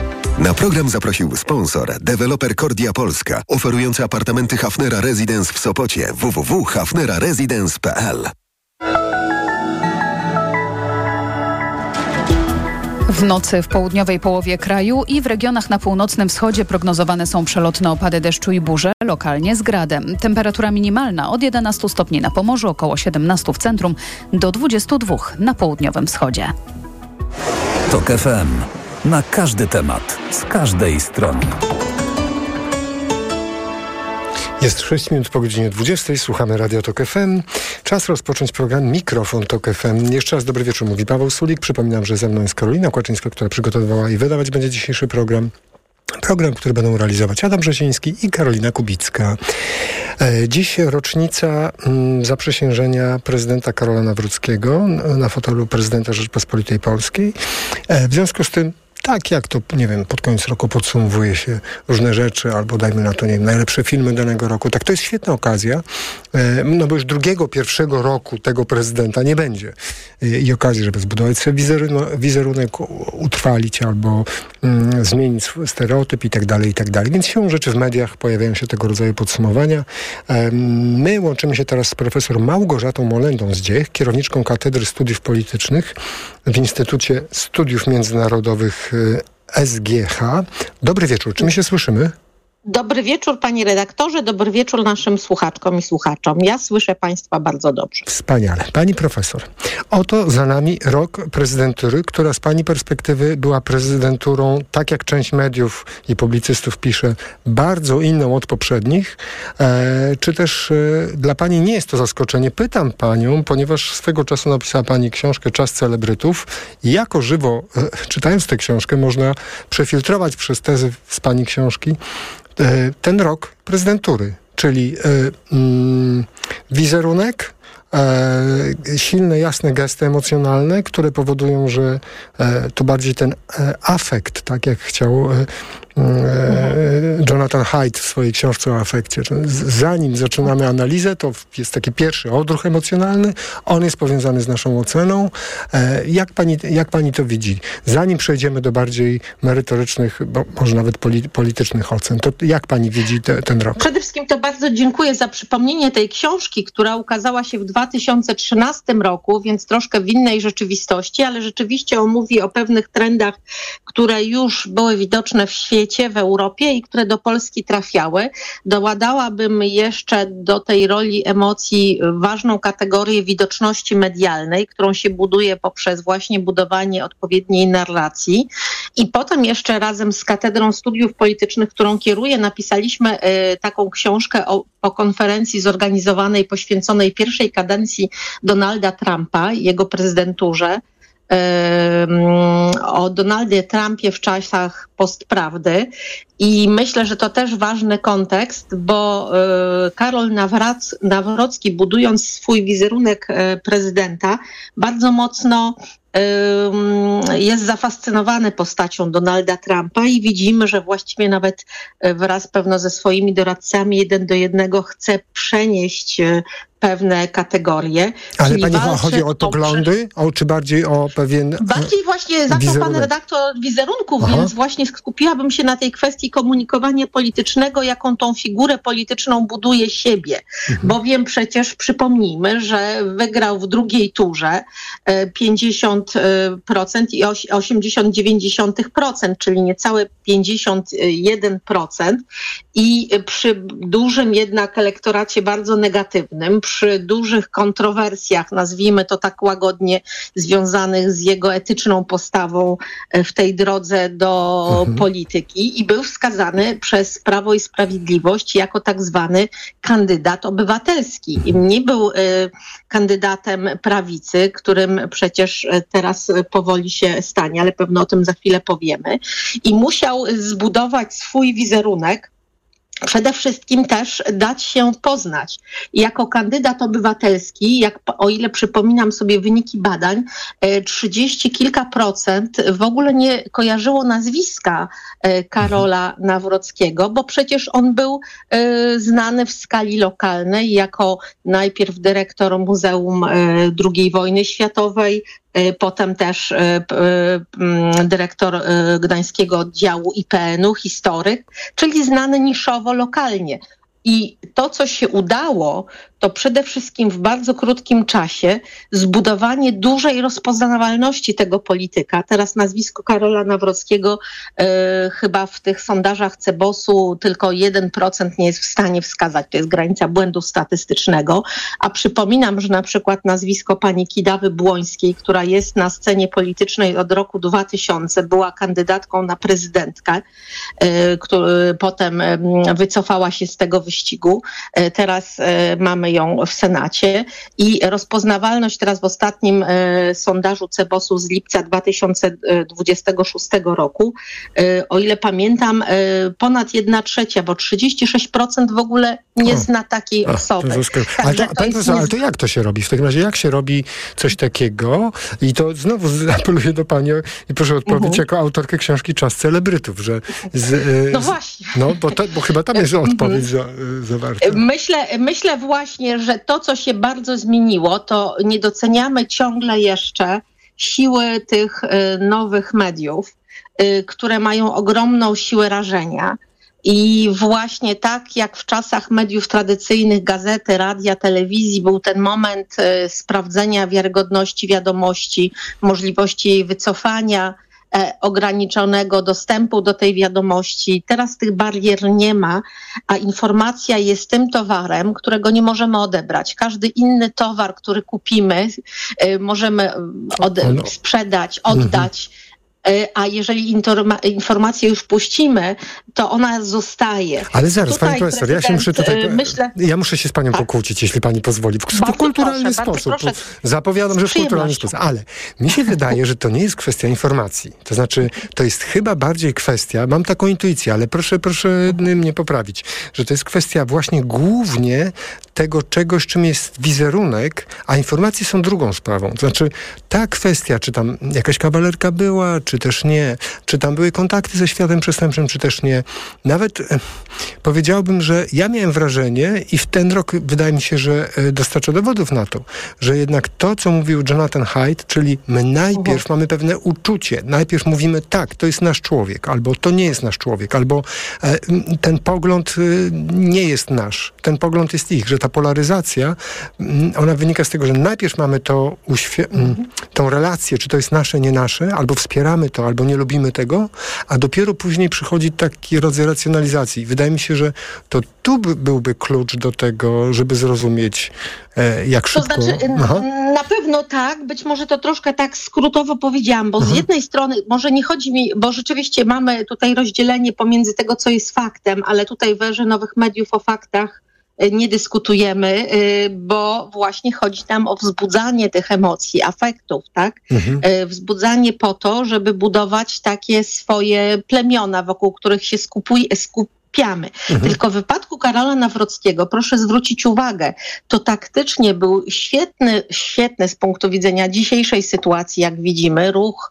Na program zaprosił sponsor, deweloper Kordia Polska, oferujący apartamenty Hafnera Residence w Sopocie. w w w kropka hafnera residence kropka p l. W nocy w południowej połowie kraju i w regionach na północnym wschodzie prognozowane są przelotne opady deszczu i burze, lokalnie z gradem. Temperatura minimalna od jedenastu stopni na Pomorzu, około siedemnastu w centrum, do dwudziestu dwóch na południowym wschodzie. TOK F M. Na każdy temat, z każdej strony. Jest sześć minut po godzinie dwudziestej. Słuchamy Radio TOK F M. Czas rozpocząć program Mikrofon TOK F M. Jeszcze raz dobry wieczór, mówi Paweł Sulik. Przypominam, że ze mną jest Karolina Kłaczyńska, która przygotowywała i wydawać będzie dzisiejszy program. Program, który będą realizować Adam Brzesiński i Karolina Kubicka. E, dziś rocznica m, zaprzysiężenia prezydenta Karola Nawrockiego na fotelu prezydenta Rzeczypospolitej Polskiej. E, w związku z tym, tak jak to, nie wiem, pod koniec roku podsumowuje się różne rzeczy, albo dajmy na to, nie wiem, najlepsze filmy danego roku, tak to jest świetna okazja, no bo już drugiego, pierwszego roku tego prezydenta nie będzie. I okazji, żeby zbudować sobie wizerunek, wizerunek utrwalić albo mm, zmienić stereotyp i tak dalej, i tak dalej. Więc siłą rzeczy w mediach pojawiają się tego rodzaju podsumowania. My łączymy się teraz z profesor Małgorzatą Molendą z Dziech, kierowniczką Katedry Studiów Politycznych w Instytucie Studiów Międzynarodowych S G H. Dobry wieczór, czy my się słyszymy? Dobry wieczór, panie redaktorze, dobry wieczór naszym słuchaczkom i słuchaczom. Ja słyszę państwa bardzo dobrze. Wspaniale. Pani profesor, oto za nami rok prezydentury, która z pani perspektywy była prezydenturą, tak jak część mediów i publicystów pisze, bardzo inną od poprzednich. E, czy też e, dla pani nie jest to zaskoczenie? Pytam panią, ponieważ swego czasu napisała pani książkę Czas celebrytów i jako żywo, e, czytając tę książkę, można przefiltrować przez tezy z pani książki ten rok prezydentury, czyli y, y, wizerunek, e, silne, jasne gesty emocjonalne, które powodują, że e, to bardziej ten e, afekt, tak jak chciał e, e, Jonathan Haidt w swojej książce o afekcie. Zanim zaczynamy analizę, to jest taki pierwszy odruch emocjonalny, on jest powiązany z naszą oceną. E, jak, pani, jak pani to widzi? Zanim przejdziemy do bardziej merytorycznych, bo może nawet poli, politycznych ocen, to jak pani widzi te, ten rok? Przede wszystkim to bardzo dziękuję za przypomnienie tej książki, która ukazała się w dwa tysiące trzynastym roku, więc troszkę w innej rzeczywistości, ale rzeczywiście on mówi o pewnych trendach, które już były widoczne w świecie, w Europie i które do Polski trafiały. Doładałabym jeszcze do tej roli emocji ważną kategorię widoczności medialnej, którą się buduje poprzez właśnie budowanie odpowiedniej narracji. I potem jeszcze razem z Katedrą Studiów Politycznych, którą kieruję, napisaliśmy y, taką książkę o, o konferencji zorganizowanej, poświęconej pierwszej kadencji Donalda Trumpa i jego prezydenturze. O Donaldzie Trumpie w czasach postprawdy i myślę, że to też ważny kontekst, bo Karol Nawrac, Nawrocki, budując swój wizerunek prezydenta, bardzo mocno jest zafascynowany postacią Donalda Trumpa i widzimy, że właściwie nawet wraz pewno ze swoimi doradcami jeden do jednego chce przenieść pewne kategorie. Ale pani chodzi o poglądy, o, czy bardziej o pewien Bardziej właśnie zaczął wizerunek. Pan redaktor od wizerunków, Aha. więc właśnie skupiłabym się na tej kwestii komunikowania politycznego, jaką tą figurę polityczną buduje siebie. Mhm. Bowiem przecież przypomnijmy, że wygrał w drugiej turze pięćdziesiąt procent i osiemdziesiąt do dziewięćdziesięciu procent, czyli niecałe pięćdziesiąt jeden procent i przy dużym jednak elektoracie bardzo negatywnym, przy dużych kontrowersjach, nazwijmy to tak łagodnie, związanych z jego etyczną postawą w tej drodze do mhm. polityki i był wskazany przez Prawo i Sprawiedliwość jako tak zwany kandydat obywatelski. I nie był y, kandydatem prawicy, którym przecież teraz powoli się stanie, ale pewno o tym za chwilę powiemy. I musiał zbudować swój wizerunek, przede wszystkim też dać się poznać. Jako kandydat obywatelski, jak, o ile przypominam sobie wyniki badań, trzydzieści kilka procent w ogóle nie kojarzyło nazwiska Karola Nawrockiego, bo przecież on był znany w skali lokalnej jako najpierw dyrektor Muzeum drugiej Wojny Światowej, potem też dyrektor Gdańskiego Oddziału I P N-u, historyk, czyli znany niszowo lokalnie. I to, co się udało, to przede wszystkim w bardzo krótkim czasie zbudowanie dużej rozpoznawalności tego polityka. Teraz nazwisko Karola Nawrockiego e, chyba w tych sondażach Cebosu tylko jeden procent nie jest w stanie wskazać. To jest granica błędu statystycznego. A przypominam, że na przykład nazwisko pani Kidawy Błońskiej, która jest na scenie politycznej od roku dwa tysiące, była kandydatką na prezydentkę, e, który potem e, wycofała się z tego wyścigu. E, teraz e, mamy ją w Senacie i rozpoznawalność teraz w ostatnim e, sondażu Cebosu z lipca dwa tysiące dwudziestego szóstego roku, e, o ile pamiętam, e, ponad jedna trzecia, bo trzydzieści sześć procent w ogóle nie o, zna takiej o, osoby. To ale, to, to jest, ale to jak to się robi? W takim razie jak się robi coś takiego? I to znowu apeluję do pani i proszę odpowiedzieć uh-huh. jako autorkę książki Czas celebrytów, że z, e, no właśnie. No, bo, to, bo chyba tam jest odpowiedź za, zawarta. Myślę, myślę właśnie, że to, co się bardzo zmieniło, to nie doceniamy ciągle jeszcze siły tych y, nowych mediów, y, które mają ogromną siłę rażenia. I właśnie tak jak w czasach mediów tradycyjnych, gazety, radia, telewizji, był ten moment y, sprawdzenia wiarygodności wiadomości, możliwości jej wycofania, e, ograniczonego dostępu do tej wiadomości. Teraz tych barier nie ma, a informacja jest tym towarem, którego nie możemy odebrać. Każdy inny towar, który kupimy, e, możemy ode- sprzedać, oddać. A jeżeli informa- informację już puścimy, to ona zostaje. Ale zaraz, tutaj pani profesor, ja się muszę tutaj... Myślę, ja muszę się z panią tak? pokłócić, jeśli pani pozwoli. W Bardzo kulturalny proszę, sposób. bardzo proszę. Zapowiadam, że w kulturalny sposób. Ale mi się wydaje, że to nie jest kwestia informacji. To znaczy, to jest chyba bardziej kwestia, mam taką intuicję, ale proszę, proszę mnie poprawić, że to jest kwestia właśnie głównie tego czegoś, czym jest wizerunek, a informacje są drugą sprawą. To znaczy, ta kwestia, czy tam jakaś kawalerka była, czy też nie, czy tam były kontakty ze światem przestępczym, czy też nie. Nawet e, powiedziałbym, że ja miałem wrażenie i w ten rok wydaje mi się, że e, dostarcza dowodów na to, że jednak to, co mówił Jonathan Haidt, czyli my najpierw uh-huh. mamy pewne uczucie, najpierw mówimy tak, to jest nasz człowiek, albo to nie jest nasz człowiek, albo e, ten pogląd e, nie jest nasz, ten pogląd jest ich, że ta polaryzacja, ona wynika z tego, że najpierw mamy to uświ- uh-huh. tą relację, czy to jest nasze, nie nasze, albo wspieramy to, albo nie lubimy tego, a dopiero później przychodzi taki rodzaj racjonalizacji. Wydaje mi się, że to tu by, byłby klucz do tego, żeby zrozumieć, e, jak szybko... To znaczy, Aha. na pewno tak, być może to troszkę tak skrótowo powiedziałam, bo Aha. z jednej strony, może nie chodzi mi, bo rzeczywiście mamy tutaj rozdzielenie pomiędzy tego, co jest faktem, ale tutaj w erze nowych mediów o faktach nie dyskutujemy, bo właśnie chodzi tam o wzbudzanie tych emocji, afektów, tak? Mhm. Wzbudzanie po to, żeby budować takie swoje plemiona, wokół których się skupuj, skupiamy. Mhm. Tylko w wypadku Karola Nawrockiego, proszę zwrócić uwagę, to taktycznie był świetny, świetny z punktu widzenia dzisiejszej sytuacji, jak widzimy, ruch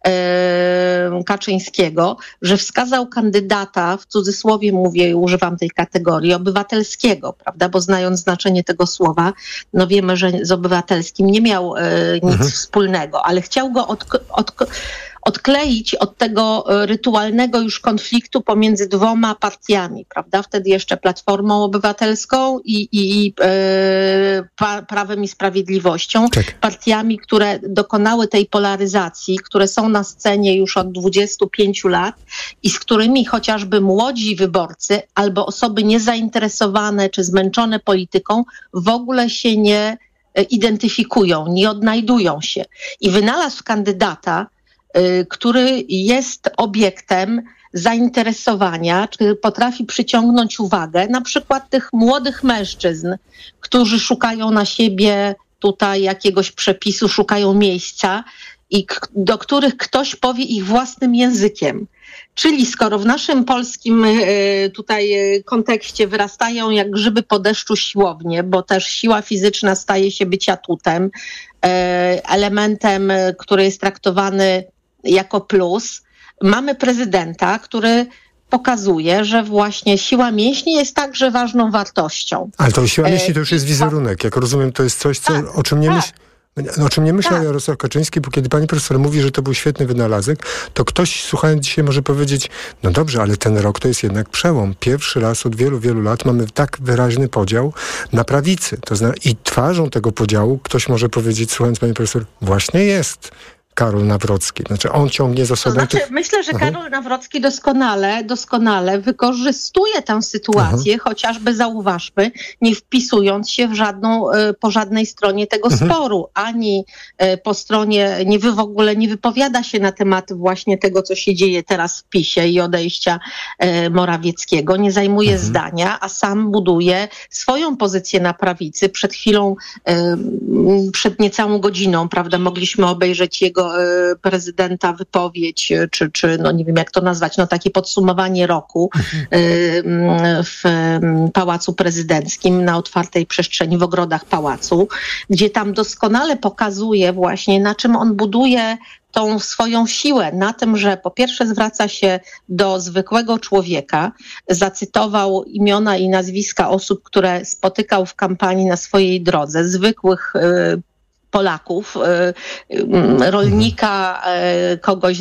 e, Kaczyńskiego, że wskazał kandydata, w cudzysłowie mówię i używam tej kategorii, obywatelskiego, prawda, bo znając znaczenie tego słowa, no wiemy, że z obywatelskim nie miał e, nic mhm. wspólnego, ale chciał go od, od odkleić od tego rytualnego już konfliktu pomiędzy dwoma partiami, prawda? Wtedy jeszcze Platformą Obywatelską i, i e, pa, Prawem i Sprawiedliwością. Tak. Partiami, które dokonały tej polaryzacji, które są na scenie już od dwudziestu pięciu lat i z którymi chociażby młodzi wyborcy albo osoby niezainteresowane czy zmęczone polityką w ogóle się nie identyfikują, nie odnajdują się. I wynalazł kandydata, który jest obiektem zainteresowania, czy potrafi przyciągnąć uwagę na przykład tych młodych mężczyzn, którzy szukają na siebie tutaj jakiegoś przepisu, szukają miejsca i k- do których ktoś powie ich własnym językiem. Czyli skoro w naszym polskim y, tutaj y, kontekście wyrastają jak grzyby po deszczu siłownie, bo też siła fizyczna staje się być atutem, y, elementem, y, który jest traktowany jako plus, mamy prezydenta, który pokazuje, że właśnie siła mięśni jest także ważną wartością. Ale to siła mięśni to już jest wizerunek. Jak rozumiem, to jest coś, co, tak, o czym nie tak. myśl... O czym nie myślał tak. Jarosław Kaczyński, bo kiedy pani profesor mówi, że to był świetny wynalazek, to ktoś słuchając dzisiaj może powiedzieć, no dobrze, ale ten rok to jest jednak przełom. Pierwszy raz od wielu, wielu lat mamy tak wyraźny podział na prawicy. To zna- I twarzą tego podziału ktoś może powiedzieć, słuchając pani profesor, właśnie jest Karol Nawrocki. Znaczy on ciągnie za sobą... To znaczy, tych... myślę, że Aha. Karol Nawrocki doskonale, doskonale wykorzystuje tę sytuację, Aha. chociażby zauważmy, nie wpisując się w żadną, po żadnej stronie tego mhm. sporu, ani po stronie, nie wy, w ogóle nie wypowiada się na temat właśnie tego, co się dzieje teraz w PiSie i odejścia Morawieckiego, nie zajmuje mhm. zdania, a sam buduje swoją pozycję na prawicy. Przed chwilą, przed niecałą godziną, prawda, mogliśmy obejrzeć jego prezydenta wypowiedź, czy, czy no nie wiem jak to nazwać, no takie podsumowanie roku w Pałacu Prezydenckim na otwartej przestrzeni w ogrodach pałacu, gdzie tam doskonale pokazuje właśnie, na czym on buduje tą swoją siłę, na tym, że po pierwsze zwraca się do zwykłego człowieka, zacytował imiona i nazwiska osób, które spotykał w kampanii na swojej drodze, zwykłych Polaków, rolnika, kogoś,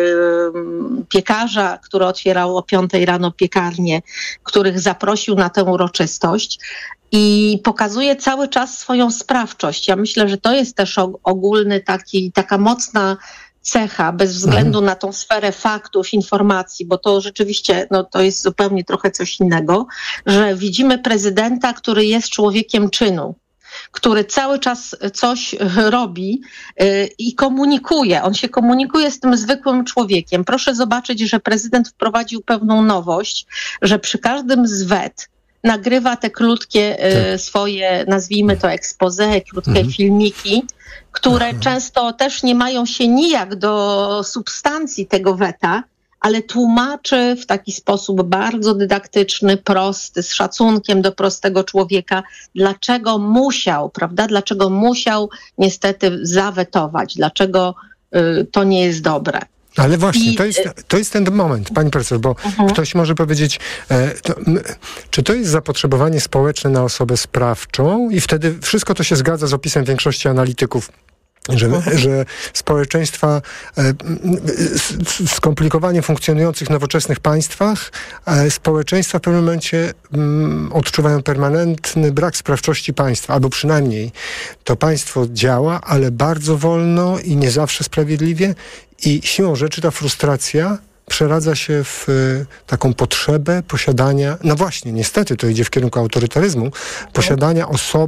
piekarza, który otwierał o piątej rano piekarnię, których zaprosił na tę uroczystość i pokazuje cały czas swoją sprawczość. Ja myślę, że to jest też ogólny taki, taka mocna cecha, bez względu mhm. na tą sferę faktów, informacji, bo to rzeczywiście no, to jest zupełnie trochę coś innego, że widzimy prezydenta, który jest człowiekiem czynu, który cały czas coś robi yy, i komunikuje. On się komunikuje z tym zwykłym człowiekiem. Proszę zobaczyć, że prezydent wprowadził pewną nowość, że przy każdym z wet nagrywa te krótkie yy, swoje, nazwijmy to expose, krótkie mhm. filmiki, które Aha. często też nie mają się nijak do substancji tego weta, ale tłumaczy w taki sposób bardzo dydaktyczny, prosty, z szacunkiem do prostego człowieka, dlaczego musiał, prawda, dlaczego musiał niestety zawetować, dlaczego y, to nie jest dobre. Ale właśnie, I, to jest, to jest ten moment, pani profesor, bo uh-huh. ktoś może powiedzieć, e, to, m, czy to jest zapotrzebowanie społeczne na osobę sprawczą i wtedy wszystko to się zgadza z opisem większości analityków, Że, że społeczeństwa e, w skomplikowanie funkcjonujących nowoczesnych państwach e, społeczeństwa w pewnym momencie m, odczuwają permanentny brak sprawczości państwa, albo przynajmniej to państwo działa, ale bardzo wolno i nie zawsze sprawiedliwie i siłą rzeczy ta frustracja przeradza się w y, taką potrzebę posiadania, no właśnie, niestety to idzie w kierunku autorytaryzmu, posiadania osoby,